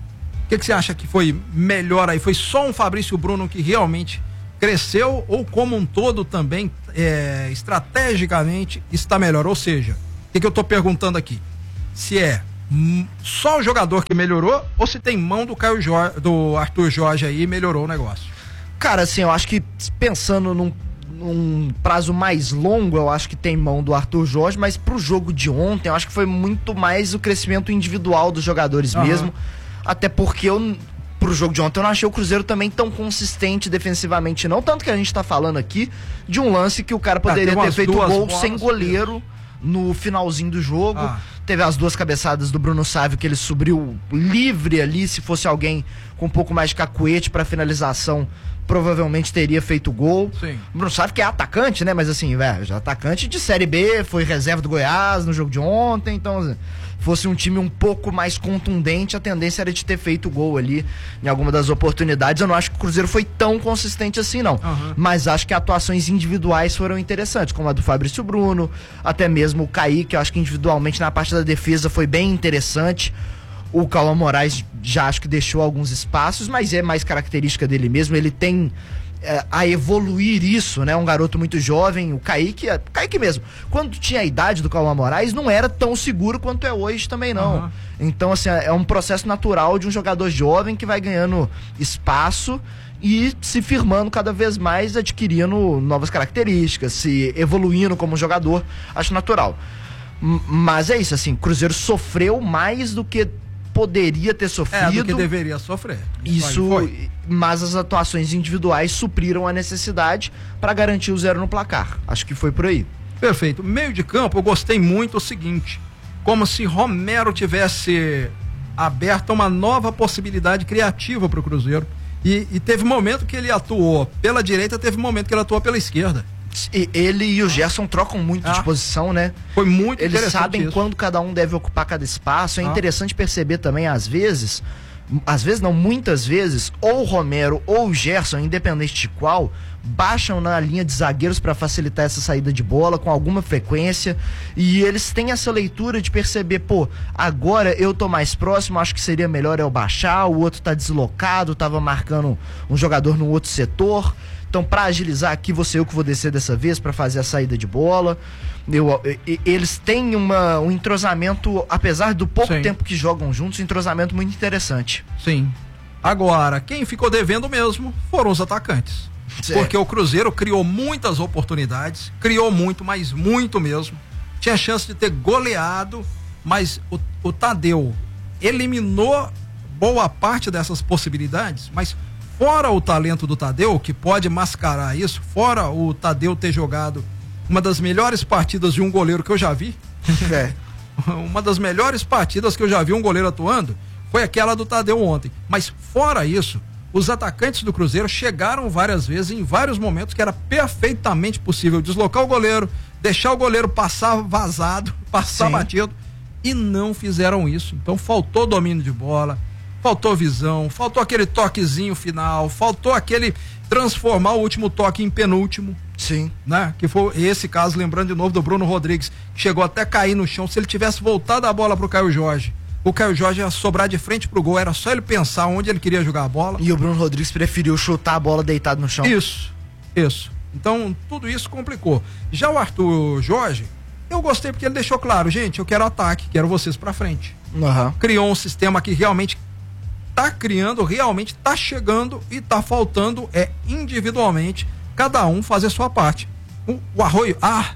[SPEAKER 2] O que, que você acha que foi melhor aí? Foi só um Fabrício Bruno que realmente cresceu ou como um todo também, é, estrategicamente, está melhor? Ou seja, o que, que eu tô perguntando aqui? Se é só o jogador que melhorou ou se tem mão do Caio Jorge, do Arthur Jorge aí e melhorou o negócio?
[SPEAKER 1] Cara, assim, eu acho que pensando num, num prazo mais longo, eu acho que tem mão do Arthur Jorge, mas pro jogo de ontem, eu acho que foi muito mais o crescimento individual dos jogadores uhum. mesmo, até porque eu, pro jogo de ontem eu não achei o Cruzeiro também tão consistente defensivamente não, tanto que a gente tá falando aqui de um lance que o cara poderia ah, ter feito gol sem goleiro no finalzinho do jogo, ah. teve as duas cabeçadas do Bruno Sávio que ele subiu livre ali, se fosse alguém com um pouco mais de cacuete pra finalização provavelmente teria feito gol. Sim. O Bruno Sávio que é atacante, né? Mas assim, velho, já atacante de Série B, foi reserva do Goiás no jogo de ontem, então fosse um time um pouco mais contundente, a tendência era de ter feito gol ali em alguma das oportunidades. Eu não acho que o Cruzeiro foi tão consistente assim, não. Uhum. Mas acho que atuações individuais foram interessantes, como a do Fabrício Bruno, até mesmo o Kaique, eu acho que individualmente na parte da defesa foi bem interessante. O Cauã Moraes já acho que deixou alguns espaços, mas é mais característica dele mesmo, ele tem é, a evoluir isso, né? Um garoto muito jovem, o Kaique, é, Kaique mesmo, quando tinha a idade do Cauã Moraes, não era tão seguro quanto é hoje também não. Uhum. Então, assim, é um processo natural de um jogador jovem que vai ganhando espaço e se firmando cada vez mais, adquirindo novas características, se evoluindo como jogador, acho natural. M- mas é isso, assim, o Cruzeiro sofreu mais do que poderia ter sofrido.
[SPEAKER 2] É, do que deveria sofrer.
[SPEAKER 1] Isso, mas as atuações individuais supriram a necessidade para garantir o zero no placar. Acho que foi por aí.
[SPEAKER 2] Perfeito. Meio de campo, eu gostei muito o seguinte, como se Romero tivesse aberto uma nova possibilidade criativa para o Cruzeiro. E, e teve momento que ele atuou pela direita, teve momento que ele atuou pela esquerda.
[SPEAKER 1] E ele e o Gerson trocam muito ah, de posição, né?
[SPEAKER 2] Foi muito
[SPEAKER 1] Eles
[SPEAKER 2] interessante
[SPEAKER 1] sabem
[SPEAKER 2] isso.
[SPEAKER 1] quando cada um deve ocupar cada espaço. É
[SPEAKER 2] ah.
[SPEAKER 1] interessante perceber também, às vezes, às vezes não, muitas vezes, ou o Romero ou o Gerson, independente de qual, baixam na linha de zagueiros para facilitar essa saída de bola com alguma frequência, e eles têm essa leitura de perceber, pô, agora eu tô mais próximo, acho que seria melhor eu baixar, o outro tá deslocado, tava marcando um jogador no outro setor. Então, para agilizar aqui, vou ser eu que vou descer dessa vez para fazer a saída de bola. Eu, eles têm uma, um entrosamento, apesar do pouco Sim. tempo que jogam juntos, um entrosamento muito interessante.
[SPEAKER 2] Sim. Agora, quem ficou devendo mesmo foram os atacantes. Certo. Porque o Cruzeiro criou muitas oportunidades, criou muito, mas muito mesmo. Tinha chance de ter goleado, mas o, o Tadeu eliminou boa parte dessas possibilidades, mas fora o talento do Tadeu, que pode mascarar isso, fora o Tadeu ter jogado uma das melhores partidas de um goleiro que eu já vi, é. uma das melhores partidas que eu já vi um goleiro atuando, foi aquela do Tadeu ontem. Mas fora isso, os atacantes do Cruzeiro chegaram várias vezes, em vários momentos, que era perfeitamente possível deslocar o goleiro, deixar o goleiro passar vazado, passar Sim. batido, e não fizeram isso. Então faltou domínio de bola, faltou visão, faltou aquele toquezinho final, faltou aquele transformar o último toque em penúltimo.
[SPEAKER 1] Sim.
[SPEAKER 2] Né? Que foi esse caso, lembrando de novo do Bruno Rodrigues, que chegou até a cair no chão. Se ele tivesse voltado a bola pro Caio Jorge, o Caio Jorge ia sobrar de frente pro gol, era só ele pensar onde ele queria jogar a bola.
[SPEAKER 1] E o Bruno Rodrigues preferiu chutar a bola deitado no chão.
[SPEAKER 2] Isso, isso. Então, tudo isso complicou. Já o Arthur Jorge, eu gostei porque ele deixou claro, gente, eu quero ataque, quero vocês pra frente.
[SPEAKER 1] Uhum.
[SPEAKER 2] Criou um sistema que realmente tá criando, realmente tá chegando e tá faltando é individualmente cada um fazer sua parte. O, o Arroio, ah,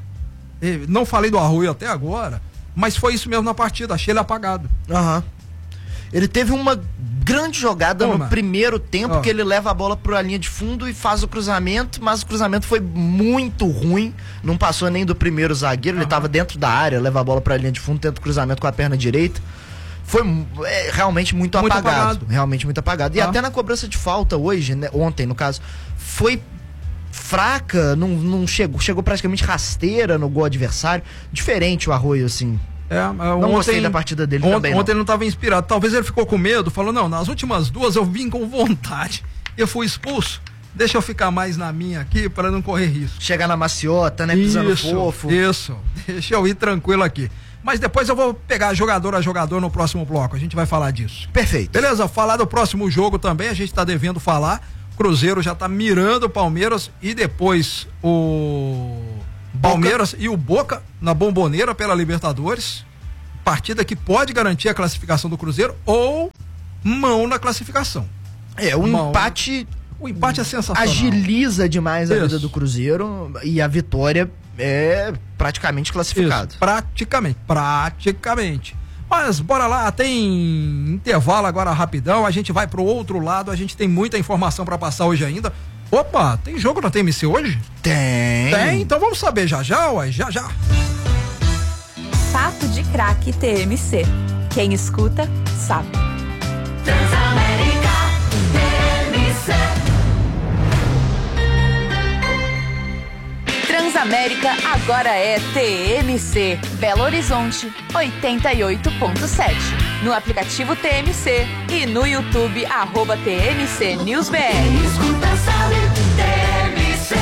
[SPEAKER 2] não falei do Arroio até agora, mas foi isso mesmo na partida, achei ele apagado.
[SPEAKER 1] Aham. Uhum. Ele teve uma grande jogada Toma. no primeiro tempo, oh. que ele leva a bola pra linha de fundo e faz o cruzamento, mas o cruzamento foi muito ruim, não passou nem do primeiro zagueiro, uhum. ele tava dentro da área, leva a bola pra linha de fundo, tenta o cruzamento com a perna direita. Foi é, realmente muito, muito apagado, apagado. Realmente muito apagado. E ah. até na cobrança de falta hoje, né, ontem no caso, foi fraca, não, não chegou, chegou praticamente rasteira no gol adversário. Diferente o Arroio, assim.
[SPEAKER 2] É,
[SPEAKER 1] não
[SPEAKER 2] ontem,
[SPEAKER 1] gostei da partida dele
[SPEAKER 2] ontem,
[SPEAKER 1] também.
[SPEAKER 2] Ontem não. ele não estava inspirado. Talvez ele ficou com medo, falou, não, nas últimas duas eu vim com vontade. Eu fui expulso. deixa eu ficar mais na minha aqui para não correr risco.
[SPEAKER 1] Chegar na maciota, né? Pisando
[SPEAKER 2] isso,
[SPEAKER 1] fofo.
[SPEAKER 2] Isso, deixa eu ir tranquilo aqui. Mas depois eu vou pegar jogador a jogador no próximo bloco, a gente vai falar disso.
[SPEAKER 1] Perfeito.
[SPEAKER 2] Beleza, falar do próximo jogo também, a gente tá devendo falar. Cruzeiro já tá mirando o Palmeiras e depois o Palmeiras Boca. E o Boca na Bomboneira pela Libertadores. Partida que pode garantir a classificação do Cruzeiro ou mão na classificação.
[SPEAKER 1] É, o mão. empate...
[SPEAKER 2] O empate é sensacional.
[SPEAKER 1] Agiliza demais a
[SPEAKER 2] Isso.
[SPEAKER 1] vida do Cruzeiro e a vitória é praticamente classificado.
[SPEAKER 2] Isso, praticamente, praticamente. Mas bora lá, tem intervalo agora rapidão, a gente vai pro outro lado, a gente tem muita informação pra passar hoje ainda. Opa, tem jogo na T M C hoje?
[SPEAKER 1] Tem.
[SPEAKER 2] Tem, então vamos saber já já, ué, já já.
[SPEAKER 3] Papo de Craque T M C. Quem escuta, sabe.
[SPEAKER 4] Transamérica T M C.
[SPEAKER 3] Transamérica agora é T M C. Belo Horizonte, oitenta e oito ponto sete. No aplicativo T M C e no YouTube, arroba T M C News B R.
[SPEAKER 4] Quem escuta sabe, T M C.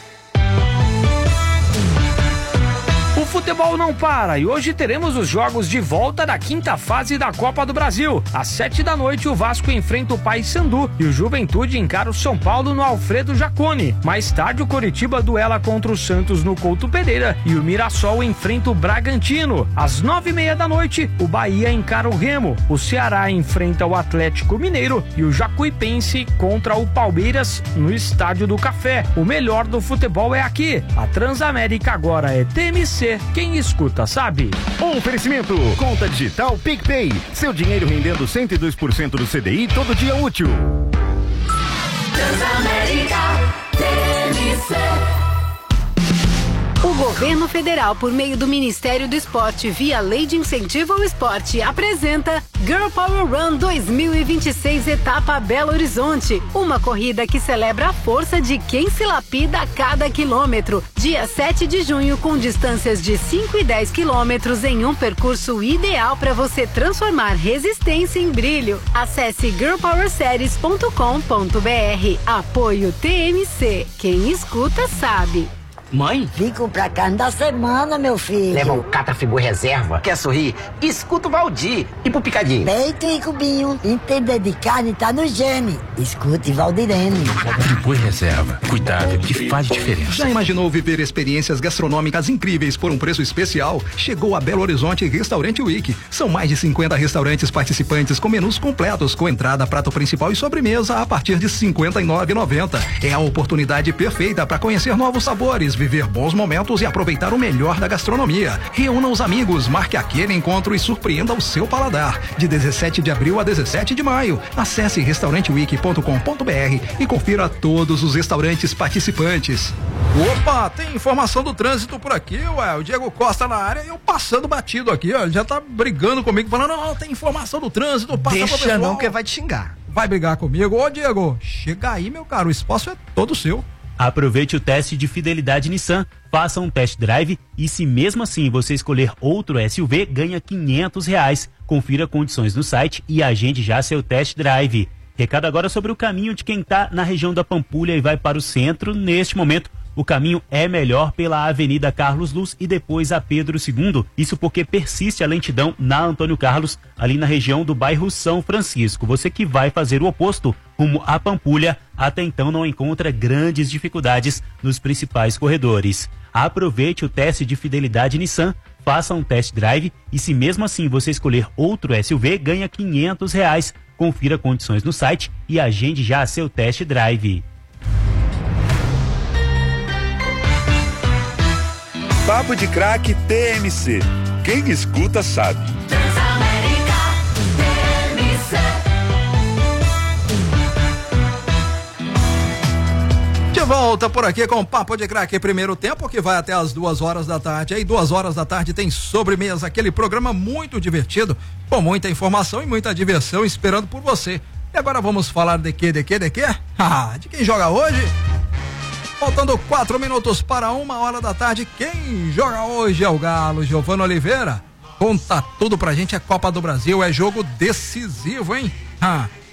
[SPEAKER 15] O futebol não para e hoje teremos os jogos de volta da quinta fase da Copa do Brasil. Às sete da noite, o Vasco enfrenta o Paysandu e o Juventude encara o São Paulo no Alfredo Jaconi. Mais tarde, o Coritiba duela contra o Santos no Couto Pereira e o Mirassol enfrenta o Bragantino. Às nove e meia da noite, o Bahia encara o Remo, o Ceará enfrenta o Atlético Mineiro e o Jacuipense contra o Palmeiras no Estádio do Café. O melhor do futebol é aqui. A Transamérica agora é T M C. Quem escuta sabe.
[SPEAKER 16] Oferecimento, conta digital PicPay, seu dinheiro rendendo cento e dois por cento do C D I todo dia útil.
[SPEAKER 4] Transamérica T M C.
[SPEAKER 17] O governo federal, por meio do Ministério do Esporte, via Lei de Incentivo ao Esporte, apresenta Girl Power Run dois mil e vinte e seis, etapa Belo Horizonte. Uma corrida que celebra a força de quem se lapida a cada quilômetro. Dia sete de junho, com distâncias de cinco e dez quilômetros em um percurso ideal para você transformar resistência em brilho. Acesse girl power series ponto com ponto b r. Apoio T M C. Quem escuta sabe.
[SPEAKER 18] Mãe?
[SPEAKER 19] Vim comprar carne da semana, meu filho.
[SPEAKER 18] Leva o Catafigu Reserva. Quer sorrir? Escuta o Valdir. E pro Picadinho?
[SPEAKER 19] Peito e cubinho. Entender de carne tá no gene. Escute Valdirene.
[SPEAKER 8] Catafigu Reserva. Cuidado que faz diferença.
[SPEAKER 9] Já imaginou viver experiências gastronômicas incríveis por um preço especial? Chegou a Belo Horizonte Restaurante Week. São mais de cinquenta restaurantes participantes com menus completos, com entrada, prato principal e sobremesa a partir de cinquenta e nove reais e noventa centavos. É a oportunidade perfeita para conhecer novos sabores, viver bons momentos e aproveitar o melhor da gastronomia. Reúna os amigos, marque aquele encontro e surpreenda o seu paladar. De dezessete de abril a dezessete de maio. Acesse restaurante week ponto com ponto b r e confira todos os restaurantes participantes.
[SPEAKER 2] Opa, tem informação do trânsito por aqui, ué. O Diego Costa na área e eu passando batido aqui, ó. Ele já tá brigando comigo, falando, não, tem informação do trânsito, passa pro pessoal.
[SPEAKER 1] Deixa não, que vai te xingar.
[SPEAKER 2] Vai brigar comigo. Ô, Diego, chega aí, meu caro, o espaço é todo seu.
[SPEAKER 5] Aproveite o teste de fidelidade Nissan, faça um test drive e se mesmo assim você escolher outro S U V, ganha quinhentos reais. Confira condições no site e agende já seu test drive. Recado agora sobre o caminho de quem está na região da Pampulha e vai para o centro. Neste momento, o caminho é melhor pela Avenida Carlos Luz e depois a Pedro segundo. Isso porque persiste a lentidão na Antônio Carlos, ali na região do bairro São Francisco. Você que vai fazer o oposto, rumo à Pampulha, até então não encontra grandes dificuldades nos principais corredores. Aproveite o teste de fidelidade Nissan, faça um test drive e se mesmo assim você escolher outro S U V, ganha quinhentos reais. Confira condições no site e agende já seu test drive.
[SPEAKER 10] Papo de Craque T M C. Quem escuta sabe.
[SPEAKER 4] Transamérica T M C.
[SPEAKER 2] De volta por aqui com o Papo de Craque primeiro tempo, que vai até as duas horas da tarde. Aí duas horas da tarde tem sobremesa, aquele programa muito divertido, com muita informação e muita diversão esperando por você. E agora vamos falar de quê, de quê, de quê? Ah, de quem joga hoje? Faltando quatro minutos para uma hora da tarde, quem joga hoje é o Galo. Giovano Oliveira, conta tudo pra gente, é Copa do Brasil, é jogo decisivo, hein? Ah,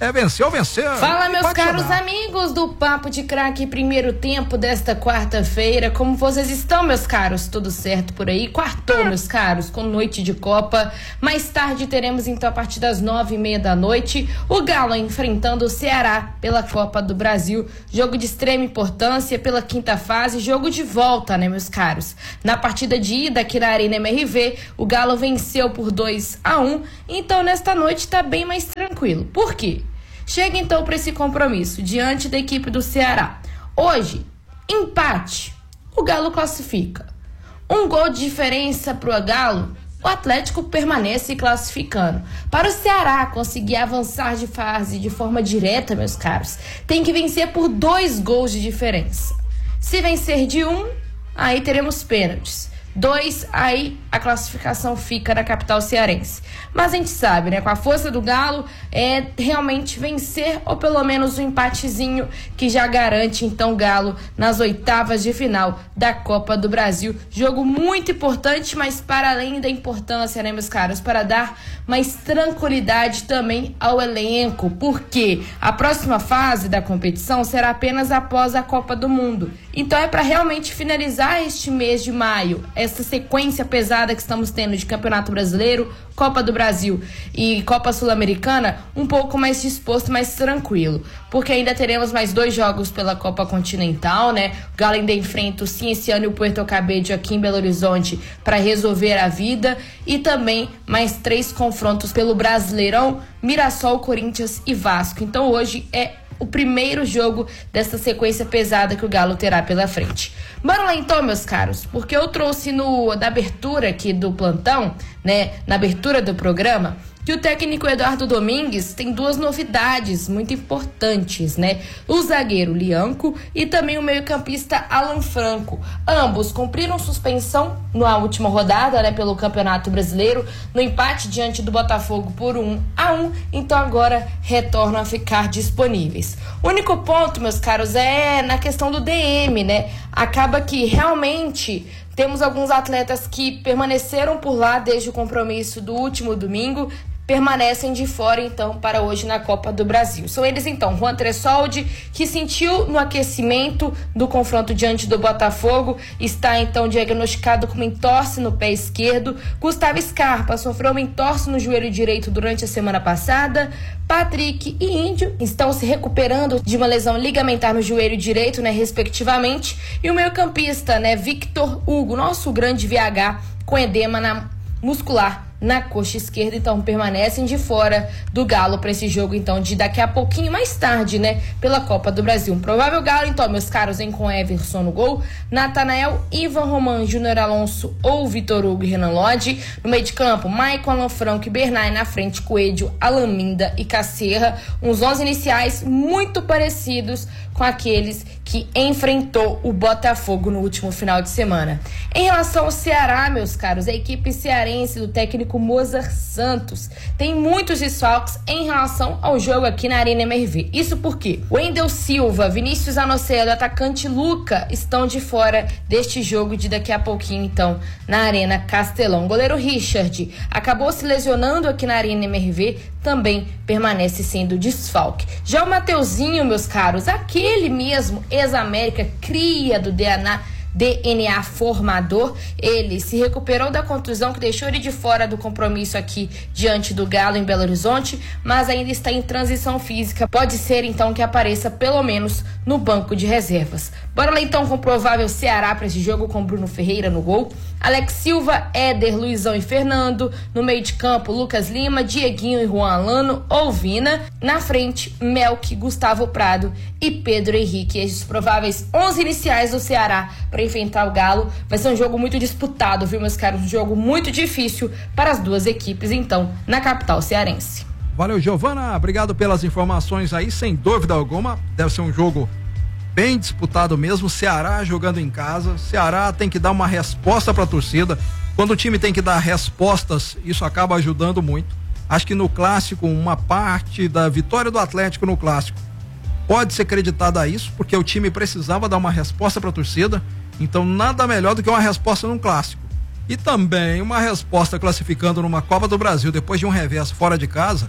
[SPEAKER 2] É vencer ou vencer.
[SPEAKER 20] Fala, meus
[SPEAKER 2] Pode
[SPEAKER 20] caros
[SPEAKER 2] chamar.
[SPEAKER 20] amigos do Papo de Craque, primeiro tempo desta quarta-feira. Como vocês estão, meus caros? Tudo certo por aí? Quartou, meus caros, com noite de Copa. Mais tarde teremos, então, a partir das nove e meia da noite, o Galo enfrentando o Ceará pela Copa do Brasil. Jogo de extrema importância pela quinta fase, jogo de volta, né, meus caros? Na partida de ida aqui na Arena M R V, o Galo venceu por dois a um, então nesta noite tá bem mais tranquilo. Por quê? Chega então para esse compromisso diante da equipe do Ceará. Hoje, empate, o Galo classifica. Um gol de diferença pro Galo, o Atlético permanece classificando. Para o Ceará conseguir avançar de fase de forma direta, meus caros, tem que vencer por dois gols de diferença. Se vencer de um, aí teremos pênaltis. Dois, aí a classificação fica na capital cearense. Mas a gente sabe, né? Com a força do Galo, é realmente vencer ou pelo menos um empatezinho que já garante, então, o Galo nas oitavas de final da Copa do Brasil. Jogo muito importante, mas para além da importância, né, meus caros? Para dar mais tranquilidade também ao elenco, porque a próxima fase da competição será apenas após a Copa do Mundo. Então é para realmente finalizar este mês de maio, essa sequência pesada que estamos tendo de Campeonato Brasileiro, Copa do Brasil e Copa Sul-Americana, um pouco mais disposto, mais tranquilo, porque ainda teremos mais dois jogos pela Copa Continental, né? O Galo ainda enfrenta o Cienciano e o Puerto Cabello aqui em Belo Horizonte para resolver a vida, e também mais três confrontos pelo Brasileirão, Mirassol, Corinthians e Vasco. Então hoje é o primeiro jogo dessa sequência pesada que o Galo terá pela frente. Bora lá então, meus caros, porque eu trouxe no, na abertura aqui do plantão, né, na abertura do programa, que o técnico Eduardo Domingues tem duas novidades muito importantes, né? O zagueiro Lianco e também o meio-campista Alan Franco. Ambos cumpriram suspensão na última rodada, né, pelo Campeonato Brasileiro, no empate diante do Botafogo por um a um, então agora retornam a ficar disponíveis. O único ponto, meus caros, é na questão do D M, né? Acaba que realmente temos alguns atletas que permaneceram por lá desde o compromisso do último domingo, permanecem de fora, então, para hoje na Copa do Brasil. São eles, então, Juan Tressoldi, que sentiu no aquecimento do confronto diante do Botafogo, está, então, diagnosticado com uma entorse no pé esquerdo. Gustavo Scarpa sofreu uma entorse no joelho direito durante a semana passada. Patrick e Índio estão se recuperando de uma lesão ligamentar no joelho direito, né, respectivamente. E o meio-campista, né, Victor Hugo, nosso grande V H, com edema na muscular na coxa esquerda, então permanecem de fora do Galo para esse jogo, então, de daqui a pouquinho mais tarde, né, pela Copa do Brasil. Um provável Galo, então, meus caros, vem com Everson no gol, Natanael, Ivan Roman, Júnior Alonso ou Vitor Hugo e Renan Lodge. No meio de campo, Maicon, Alan Franco e Bernay. Na frente, Coelho, Alaminda e Cacerra. Uns onze iniciais muito parecidos com aqueles que enfrentou o Botafogo no último final de semana. Em relação ao Ceará, meus caros, a equipe cearense do técnico Mozart Santos tem muitos desfalques em relação ao jogo aqui na Arena M R V. Isso porque Wendel Silva, Vinícius Anocelo e atacante Luca estão de fora deste jogo de daqui a pouquinho, então, na Arena Castelão. O goleiro Richard acabou se lesionando aqui na Arena M R V, também permanece sendo desfalque. Já o Mateuzinho, meus caros, aquele mesmo ex-América, cria do D N A D N A formador, ele se recuperou da contusão que deixou ele de fora do compromisso aqui diante do Galo em Belo Horizonte, mas ainda está em transição física. Pode ser então que apareça pelo menos no banco de reservas. Bora lá então com o provável Ceará para esse jogo, com Bruno Ferreira no gol, Alex Silva, Éder, Luizão e Fernando. No meio de campo, Lucas Lima, Dieguinho e Juan Alano ou Vina. Na frente, Melk, Gustavo Prado e Pedro Henrique. Esses prováveis onze iniciais do Ceará para enfrentar o Galo. Vai ser um jogo muito disputado, viu, meus caros? Um jogo muito difícil para as duas equipes, então, na capital cearense.
[SPEAKER 2] Valeu, Giovana. Obrigado pelas informações aí. Sem dúvida alguma, deve ser um jogo bem disputado mesmo. Ceará jogando em casa. Ceará tem que dar uma resposta para a torcida. Quando o time tem que dar respostas, isso acaba ajudando muito. Acho que no clássico, uma parte da vitória do Atlético no clássico pode ser creditada a isso, porque o time precisava dar uma resposta para a torcida. Então nada melhor do que uma resposta num clássico. E também uma resposta classificando numa Copa do Brasil depois de um revés fora de casa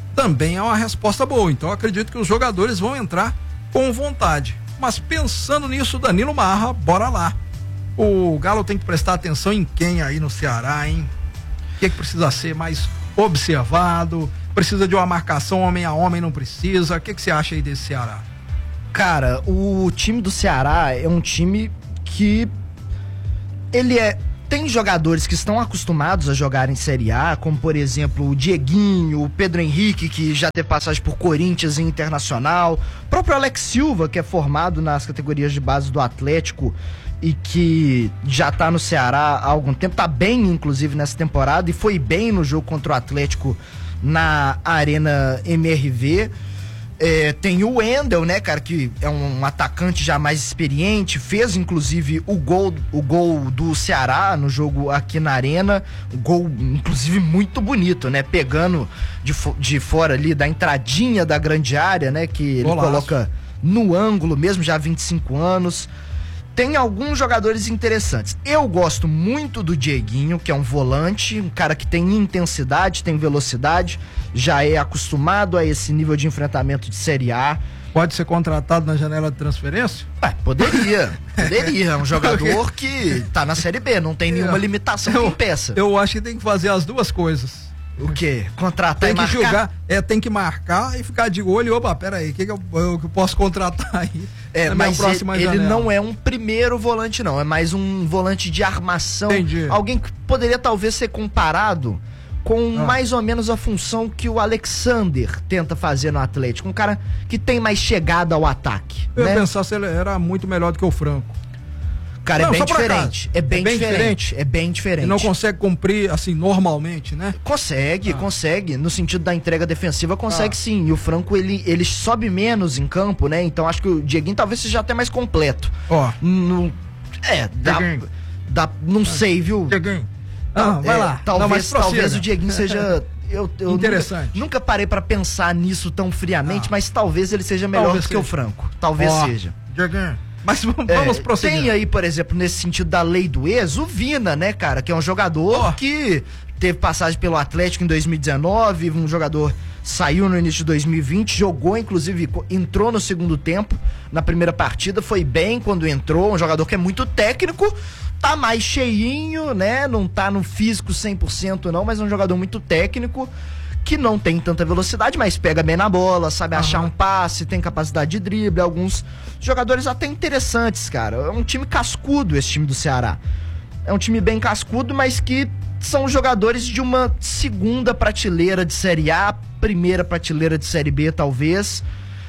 [SPEAKER 2] também é uma resposta boa. Então eu acredito que os jogadores vão entrar com vontade. Mas pensando nisso, Danilo Marra, bora lá. O Galo tem que prestar atenção em quem aí no Ceará, hein? O que, é que precisa ser mais observado? Precisa de uma marcação homem a homem, não precisa? O que, é que você acha aí desse Ceará?
[SPEAKER 1] Cara, o time do Ceará é um time que ele é tem jogadores que estão acostumados a jogar em Série A, como por exemplo o Dieguinho, o Pedro Henrique, que já teve passagem por Corinthians e Internacional, o próprio Alex Silva, que é formado nas categorias de base do Atlético e que já tá no Ceará há algum tempo, tá bem inclusive nessa temporada e foi bem no jogo contra o Atlético na Arena M R V. É, tem o Wendel, né, cara, que é um atacante já mais experiente, fez inclusive o gol, o gol do Ceará no jogo aqui na Arena, um gol inclusive muito bonito, né, pegando de, de fora ali da entradinha da grande área, né, que ele
[SPEAKER 2] Golaço.
[SPEAKER 1] Coloca no ângulo mesmo, já há vinte e cinco anos. Tem alguns jogadores interessantes. Eu gosto muito do Dieguinho, que é um volante, um cara que tem intensidade, tem velocidade, já é acostumado a esse nível de enfrentamento de Série A.
[SPEAKER 2] Pode ser contratado na janela de transferência?
[SPEAKER 1] É, poderia, poderia. É um jogador que tá na Série B, não tem nenhuma limitação
[SPEAKER 2] eu,
[SPEAKER 1] que impeça.
[SPEAKER 2] Eu acho que tem que fazer as duas coisas.
[SPEAKER 1] O quê? Contratar
[SPEAKER 2] tem
[SPEAKER 1] e
[SPEAKER 2] que
[SPEAKER 1] marcar?
[SPEAKER 2] jogar, é, tem que marcar e ficar de olho. Opa, pera aí, o que, que eu, eu, que eu posso contratar aí?
[SPEAKER 1] É,
[SPEAKER 2] na
[SPEAKER 1] mas
[SPEAKER 2] minha próxima
[SPEAKER 1] ele, ele
[SPEAKER 2] janela?
[SPEAKER 1] não é um primeiro volante, não. É mais um volante de armação.
[SPEAKER 2] Entendi.
[SPEAKER 1] Alguém que poderia talvez ser comparado com
[SPEAKER 2] Ah.
[SPEAKER 1] mais ou menos a função que o Alexander tenta fazer no Atlético. Um cara que tem mais chegada ao ataque.
[SPEAKER 2] Eu ia
[SPEAKER 1] né?
[SPEAKER 2] pensar se ele era muito melhor do que o Franco.
[SPEAKER 1] Cara,
[SPEAKER 2] Não,
[SPEAKER 1] é bem
[SPEAKER 2] só por
[SPEAKER 1] diferente.
[SPEAKER 2] acaso.
[SPEAKER 1] É bem,
[SPEAKER 2] É bem
[SPEAKER 1] diferente.
[SPEAKER 2] diferente.
[SPEAKER 1] É bem diferente.
[SPEAKER 2] Ele não consegue cumprir, assim, normalmente, né?
[SPEAKER 1] Consegue,
[SPEAKER 2] Ah.
[SPEAKER 1] consegue. No sentido da entrega defensiva, consegue
[SPEAKER 2] Ah.
[SPEAKER 1] sim. E o Franco, ele, ele sobe menos em campo, né? Então acho que o Dieguinho talvez seja até mais completo.
[SPEAKER 2] Ó.
[SPEAKER 1] No, é, dá,
[SPEAKER 2] Dieguinho.
[SPEAKER 1] dá. Não sei, viu?
[SPEAKER 2] Dieguinho. Ah, vai
[SPEAKER 1] É,
[SPEAKER 2] lá.
[SPEAKER 1] Talvez,
[SPEAKER 2] Não, mas prossiga.
[SPEAKER 1] talvez o Dieguinho seja. Eu, eu
[SPEAKER 2] Interessante.
[SPEAKER 1] Nunca, nunca parei pra pensar nisso tão friamente, mas talvez ele seja melhor
[SPEAKER 2] Talvez
[SPEAKER 1] do que o
[SPEAKER 2] seja.
[SPEAKER 1] Franco. Talvez
[SPEAKER 2] Ó,
[SPEAKER 1] seja.
[SPEAKER 2] Dieguinho. Mas vamos,
[SPEAKER 1] É,
[SPEAKER 2] vamos prosseguir.
[SPEAKER 1] Tem aí, por exemplo, nesse sentido da lei do ex, o Vina, né, cara? Que é um jogador
[SPEAKER 2] Oh.
[SPEAKER 1] que teve passagem pelo Atlético em dois mil e dezenove, um jogador saiu no início de dois mil e vinte, jogou, inclusive, co- entrou no segundo tempo, na primeira partida, foi bem quando entrou, um jogador que é muito técnico, tá mais cheinho, né? Não tá no físico cem por cento não, mas é um jogador muito técnico, que não tem tanta velocidade, mas pega bem na bola, sabe achar um passe, tem capacidade de drible, alguns jogadores até interessantes, cara. É um time cascudo esse time do Ceará. É um time bem cascudo, mas que são jogadores de uma segunda prateleira de Série A, primeira prateleira de Série B, talvez,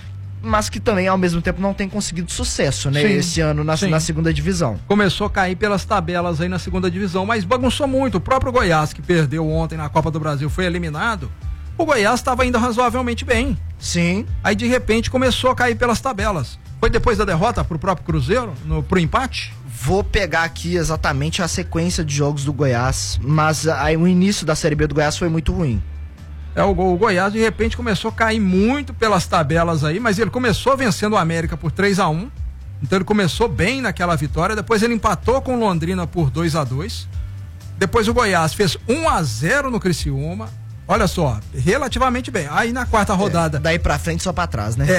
[SPEAKER 1] mas que também, ao mesmo tempo, não tem conseguido sucesso, né,
[SPEAKER 2] Sim,
[SPEAKER 1] esse ano na,
[SPEAKER 2] sim.
[SPEAKER 1] na segunda divisão.
[SPEAKER 2] Começou a cair pelas tabelas aí na segunda divisão, mas bagunçou muito. O próprio Goiás, que perdeu ontem na Copa do Brasil, foi eliminado. O Goiás estava indo razoavelmente bem.
[SPEAKER 1] Sim.
[SPEAKER 2] Aí, de repente, começou a cair pelas tabelas. Foi depois da derrota pro próprio Cruzeiro, no, pro empate?
[SPEAKER 1] Vou pegar aqui exatamente a sequência de jogos do Goiás, mas aí o início da Série B do Goiás foi muito ruim.
[SPEAKER 2] É, o, o Goiás, de repente, começou a cair muito pelas tabelas aí, mas ele começou vencendo o América por três a um. Então ele começou bem naquela vitória, depois ele empatou com o Londrina por dois a dois. Depois o Goiás fez um a zero no Criciúma. Olha só, relativamente bem. Aí na quarta rodada...
[SPEAKER 1] É, daí pra frente só pra trás, né?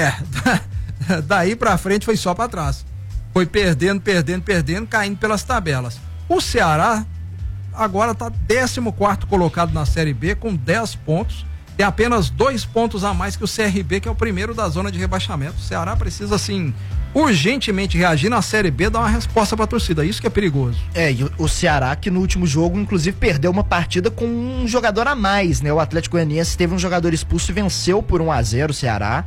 [SPEAKER 2] É, daí pra frente foi só pra trás. Foi perdendo, perdendo, perdendo, caindo pelas tabelas. O Ceará agora tá décimo quarto colocado na Série B com dez pontos. Tem apenas dois pontos a mais que o C R B, que é o primeiro da zona de rebaixamento. O Ceará precisa, assim, urgentemente reagir na Série B, dar uma resposta pra torcida. Isso que é perigoso.
[SPEAKER 1] É, e o, o Ceará que no último jogo, inclusive, perdeu uma partida com um jogador a mais, né? O Atlético Goianiense teve um jogador expulso e venceu por um a zero o Ceará.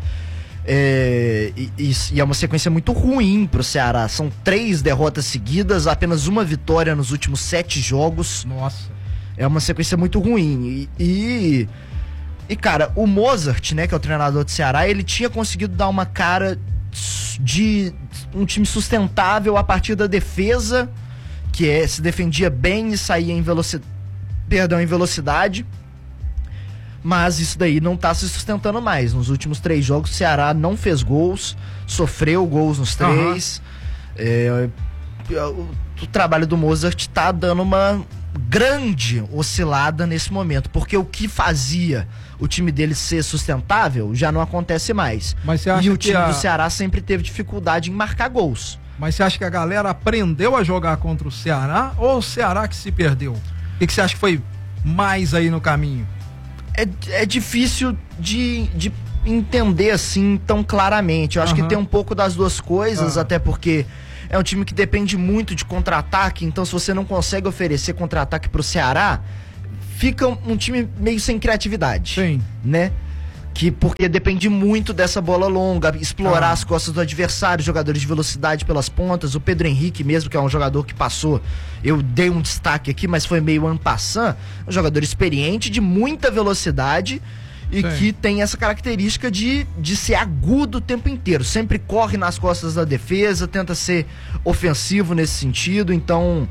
[SPEAKER 1] É, e, e, e é uma sequência muito ruim pro Ceará. São três derrotas seguidas, apenas uma vitória nos últimos sete jogos.
[SPEAKER 2] Nossa.
[SPEAKER 1] É uma sequência muito ruim. E, e, e, cara, o Mozart, né, que é o treinador do Ceará, ele tinha conseguido dar uma cara de um time sustentável a partir da defesa, que é, se defendia bem e saía em velocidade, perdão, em velocidade. Mas isso daí não tá se sustentando mais. Nos últimos três jogos, o Ceará não fez gols, sofreu gols nos três. Uhum. É, o, o trabalho do Mozart tá dando uma grande oscilada nesse momento, porque o que fazia o time dele ser sustentável, já não acontece mais.
[SPEAKER 2] Mas você acha
[SPEAKER 1] e o
[SPEAKER 2] que
[SPEAKER 1] time
[SPEAKER 2] a...
[SPEAKER 1] do Ceará sempre teve dificuldade em marcar gols.
[SPEAKER 2] Mas você acha que a galera aprendeu a jogar contra o Ceará ou o Ceará que se perdeu? O que, que você acha que foi mais aí no caminho?
[SPEAKER 1] É, é difícil de, de entender assim tão claramente. Eu acho
[SPEAKER 2] Uhum.
[SPEAKER 1] que tem um pouco das duas coisas,
[SPEAKER 2] Uhum.
[SPEAKER 1] até porque é um time que depende muito de contra-ataque, então se você não consegue oferecer contra-ataque pro Ceará, fica um, um time meio sem criatividade.
[SPEAKER 2] Sim.
[SPEAKER 1] Né? Que porque depende muito dessa bola longa, explorar
[SPEAKER 2] Ah.
[SPEAKER 1] as costas do adversário, jogadores de velocidade pelas pontas. O Pedro Henrique mesmo, que é um jogador que passou, eu dei um destaque aqui, mas foi meio en passant, um jogador experiente, de muita velocidade e
[SPEAKER 2] Sim.
[SPEAKER 1] que tem essa característica de, de ser agudo o tempo inteiro. Sempre corre nas costas da defesa, tenta ser ofensivo nesse sentido, então...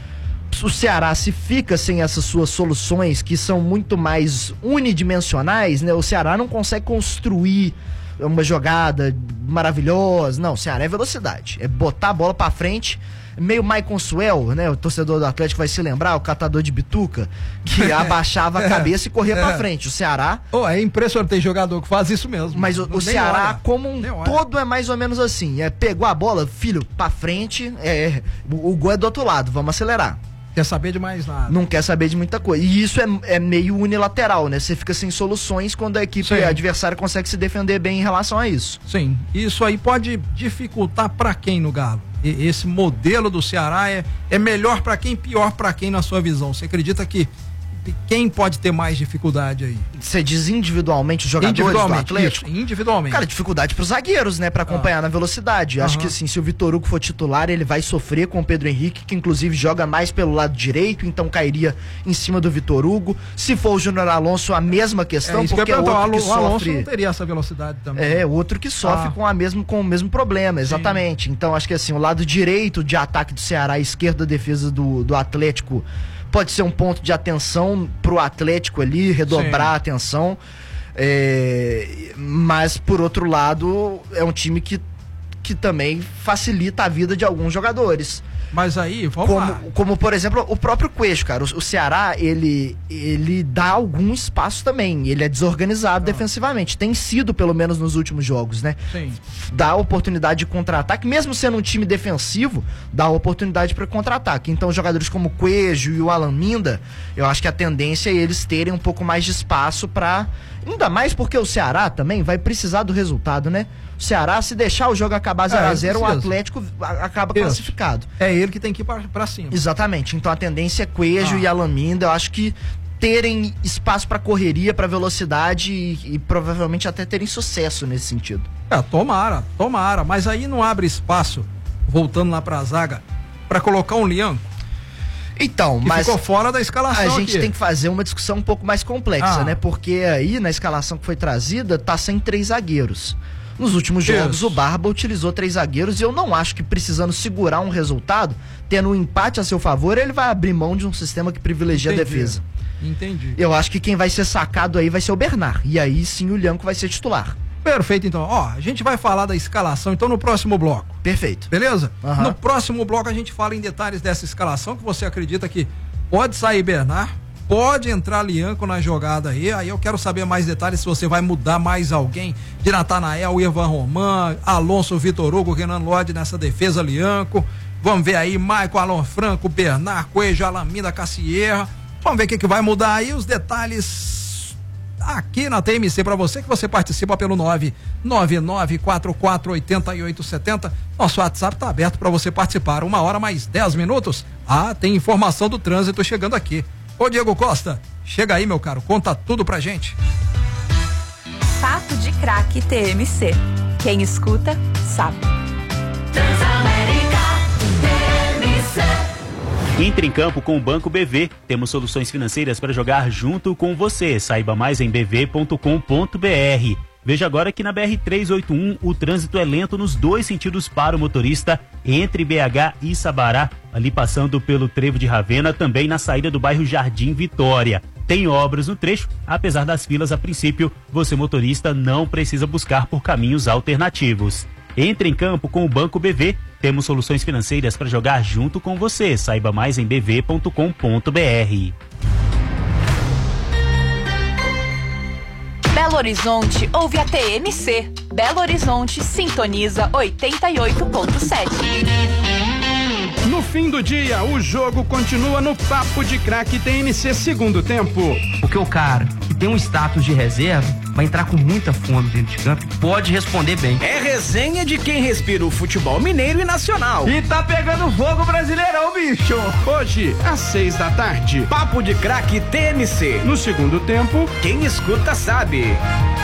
[SPEAKER 1] O Ceará, se fica sem essas suas soluções que são muito mais unidimensionais, né? O Ceará não consegue construir uma jogada maravilhosa. Não, o Ceará é velocidade. É botar a bola pra frente. Meio Maicon Suel, né? O torcedor do Atlético vai se lembrar, o catador de bituca, que abaixava a cabeça e corria
[SPEAKER 2] É.
[SPEAKER 1] pra frente. O Ceará...
[SPEAKER 2] Oh, é impressionante ter jogador que faz isso mesmo.
[SPEAKER 1] Mas o,
[SPEAKER 2] Não-
[SPEAKER 1] o
[SPEAKER 2] nem
[SPEAKER 1] Ceará,
[SPEAKER 2] olha.
[SPEAKER 1] como um
[SPEAKER 2] Nem olha.
[SPEAKER 1] todo, é mais ou menos assim. É, pegou a bola, filho, pra frente, é, o, o gol é do outro lado, vamos acelerar.
[SPEAKER 2] Quer saber de mais nada.
[SPEAKER 1] Não quer saber de muita coisa. E isso é, é meio unilateral, né? Você fica sem soluções quando a equipe
[SPEAKER 2] Sim.
[SPEAKER 1] adversária consegue se defender bem em relação a isso.
[SPEAKER 2] Sim, isso aí pode dificultar pra quem no Galo? E- esse modelo do Ceará é, é melhor pra quem, pior pra quem na sua visão? Você acredita que quem pode ter mais dificuldade aí?
[SPEAKER 1] Você diz individualmente os jogadores do
[SPEAKER 2] Individualmente,
[SPEAKER 1] Atlético?
[SPEAKER 2] isso, individualmente.
[SPEAKER 1] Cara, dificuldade pros zagueiros, né? Pra acompanhar
[SPEAKER 2] Ah.
[SPEAKER 1] na velocidade. Acho
[SPEAKER 2] Aham.
[SPEAKER 1] que assim, se o Vitor Hugo for titular, ele vai sofrer com o Pedro Henrique, que inclusive joga mais pelo lado direito, então cairia em cima do Vitor Hugo. Se for o Júnior Alonso, a mesma questão,
[SPEAKER 2] É isso que eu
[SPEAKER 1] porque é
[SPEAKER 2] ia perguntar,
[SPEAKER 1] outro que
[SPEAKER 2] o Alonso
[SPEAKER 1] sofre...
[SPEAKER 2] não teria essa velocidade também.
[SPEAKER 1] É, outro que sofre
[SPEAKER 2] Ah.
[SPEAKER 1] com, a mesmo, com o mesmo problema, exatamente. Então, acho que assim, o lado direito de ataque do Ceará, a esquerda da defesa do, do Atlético, pode ser um ponto de atenção pro Atlético ali, redobrar
[SPEAKER 2] Sim.
[SPEAKER 1] a atenção. É, mas, por outro lado, é um time que, que também facilita a vida de alguns jogadores.
[SPEAKER 2] Mas aí, vamos
[SPEAKER 1] Como,
[SPEAKER 2] lá.
[SPEAKER 1] como, por exemplo, o próprio Cuejo, cara. O, o Ceará, ele, ele dá algum espaço também. Ele é desorganizado defensivamente. Tem sido, pelo menos, nos últimos jogos, né?
[SPEAKER 2] Sim.
[SPEAKER 1] Dá oportunidade de contra-ataque. Mesmo sendo um time defensivo, dá oportunidade para contra-ataque. Então, jogadores como o Cuejo e o Alan Minda, eu acho que a tendência é eles terem um pouco mais de espaço para... Ainda mais porque o Ceará também vai precisar do resultado, né? O Ceará, se deixar o jogo acabar zero a zero, o
[SPEAKER 2] precisa.
[SPEAKER 1] Atlético a- acaba
[SPEAKER 2] Isso.
[SPEAKER 1] classificado.
[SPEAKER 2] É ele que tem que ir pra, pra cima.
[SPEAKER 1] Exatamente. Então a tendência é Cuejo
[SPEAKER 2] Ah.
[SPEAKER 1] e Alaminda. Eu acho que terem espaço para correria, para velocidade e, e provavelmente até terem sucesso nesse sentido.
[SPEAKER 2] É, tomara, tomara. Mas aí não abre espaço, voltando lá pra zaga, pra colocar um Lianco.
[SPEAKER 1] Então,
[SPEAKER 2] que
[SPEAKER 1] mas
[SPEAKER 2] ficou fora da escalação
[SPEAKER 1] a gente
[SPEAKER 2] aqui.
[SPEAKER 1] tem que fazer uma discussão um pouco mais complexa,
[SPEAKER 2] Ah.
[SPEAKER 1] né? Porque aí na escalação que foi trazida tá sem três zagueiros. Nos últimos
[SPEAKER 2] Isso.
[SPEAKER 1] jogos o Barba utilizou três zagueiros e eu não acho que precisando segurar um resultado, tendo um empate a seu favor, ele vai abrir mão de um sistema que privilegia
[SPEAKER 2] Entendi.
[SPEAKER 1] a defesa.
[SPEAKER 2] Entendi.
[SPEAKER 1] Eu acho que quem vai ser sacado aí vai ser o Bernard. E aí sim o Lianco vai ser titular.
[SPEAKER 2] Perfeito, então. Ó, a gente vai falar da escalação, então, no próximo bloco.
[SPEAKER 1] Perfeito.
[SPEAKER 2] Beleza?
[SPEAKER 1] Aham.
[SPEAKER 2] No próximo bloco a gente fala em detalhes dessa escalação, que você acredita que pode sair Bernard, pode entrar Lianco na jogada aí. Aí eu quero saber mais detalhes, se você vai mudar mais alguém de Natanael, Ivan Roman, Alonso, Vitor Hugo, Renan Lodge nessa defesa, Lianco. Vamos ver aí, Maicon, Alon Franco, Bernard, Coelho, Alamida, Cassierra. Vamos ver o que, que vai mudar aí, os detalhes aqui na T M C para você, que você participa pelo nove nove nove quatro quatro oito oito sete zero. Nosso WhatsApp tá aberto para você participar. Uma hora mais dez minutos. Ah, tem informação do trânsito chegando aqui. Ô Diego Costa, chega aí, meu caro, conta tudo pra gente.
[SPEAKER 3] Papo de Craque T M C. Quem escuta, sabe.
[SPEAKER 4] Transamérica T M C.
[SPEAKER 5] Entre em campo com o Banco B V. Temos soluções financeiras para jogar junto com você. Saiba mais em b v ponto com ponto b r. Veja agora que na B R trezentos e oitenta e um o trânsito é lento nos dois sentidos para o motorista, entre B H e Sabará, ali passando pelo Trevo de Ravena, também na saída do bairro Jardim Vitória. Tem obras no trecho, apesar das filas a princípio, você motorista não precisa buscar por caminhos alternativos. Entre em campo com o Banco B V. Temos soluções financeiras para jogar junto com você. Saiba mais em b v ponto com ponto b r.
[SPEAKER 3] Belo Horizonte ouve a T M C. Belo Horizonte sintoniza oitenta e oito ponto sete.
[SPEAKER 21] No fim do dia, o jogo continua no Papo de Craque T M C segundo tempo.
[SPEAKER 22] Porque o cara que tem um status de reserva vai entrar com muita fome dentro de campo e pode responder bem.
[SPEAKER 23] É resenha de quem respira o futebol mineiro e nacional.
[SPEAKER 21] E tá pegando fogo Brasileirão, bicho. Hoje, às seis da tarde,
[SPEAKER 23] Papo de Craque T M C.
[SPEAKER 21] No segundo tempo,
[SPEAKER 23] quem escuta sabe.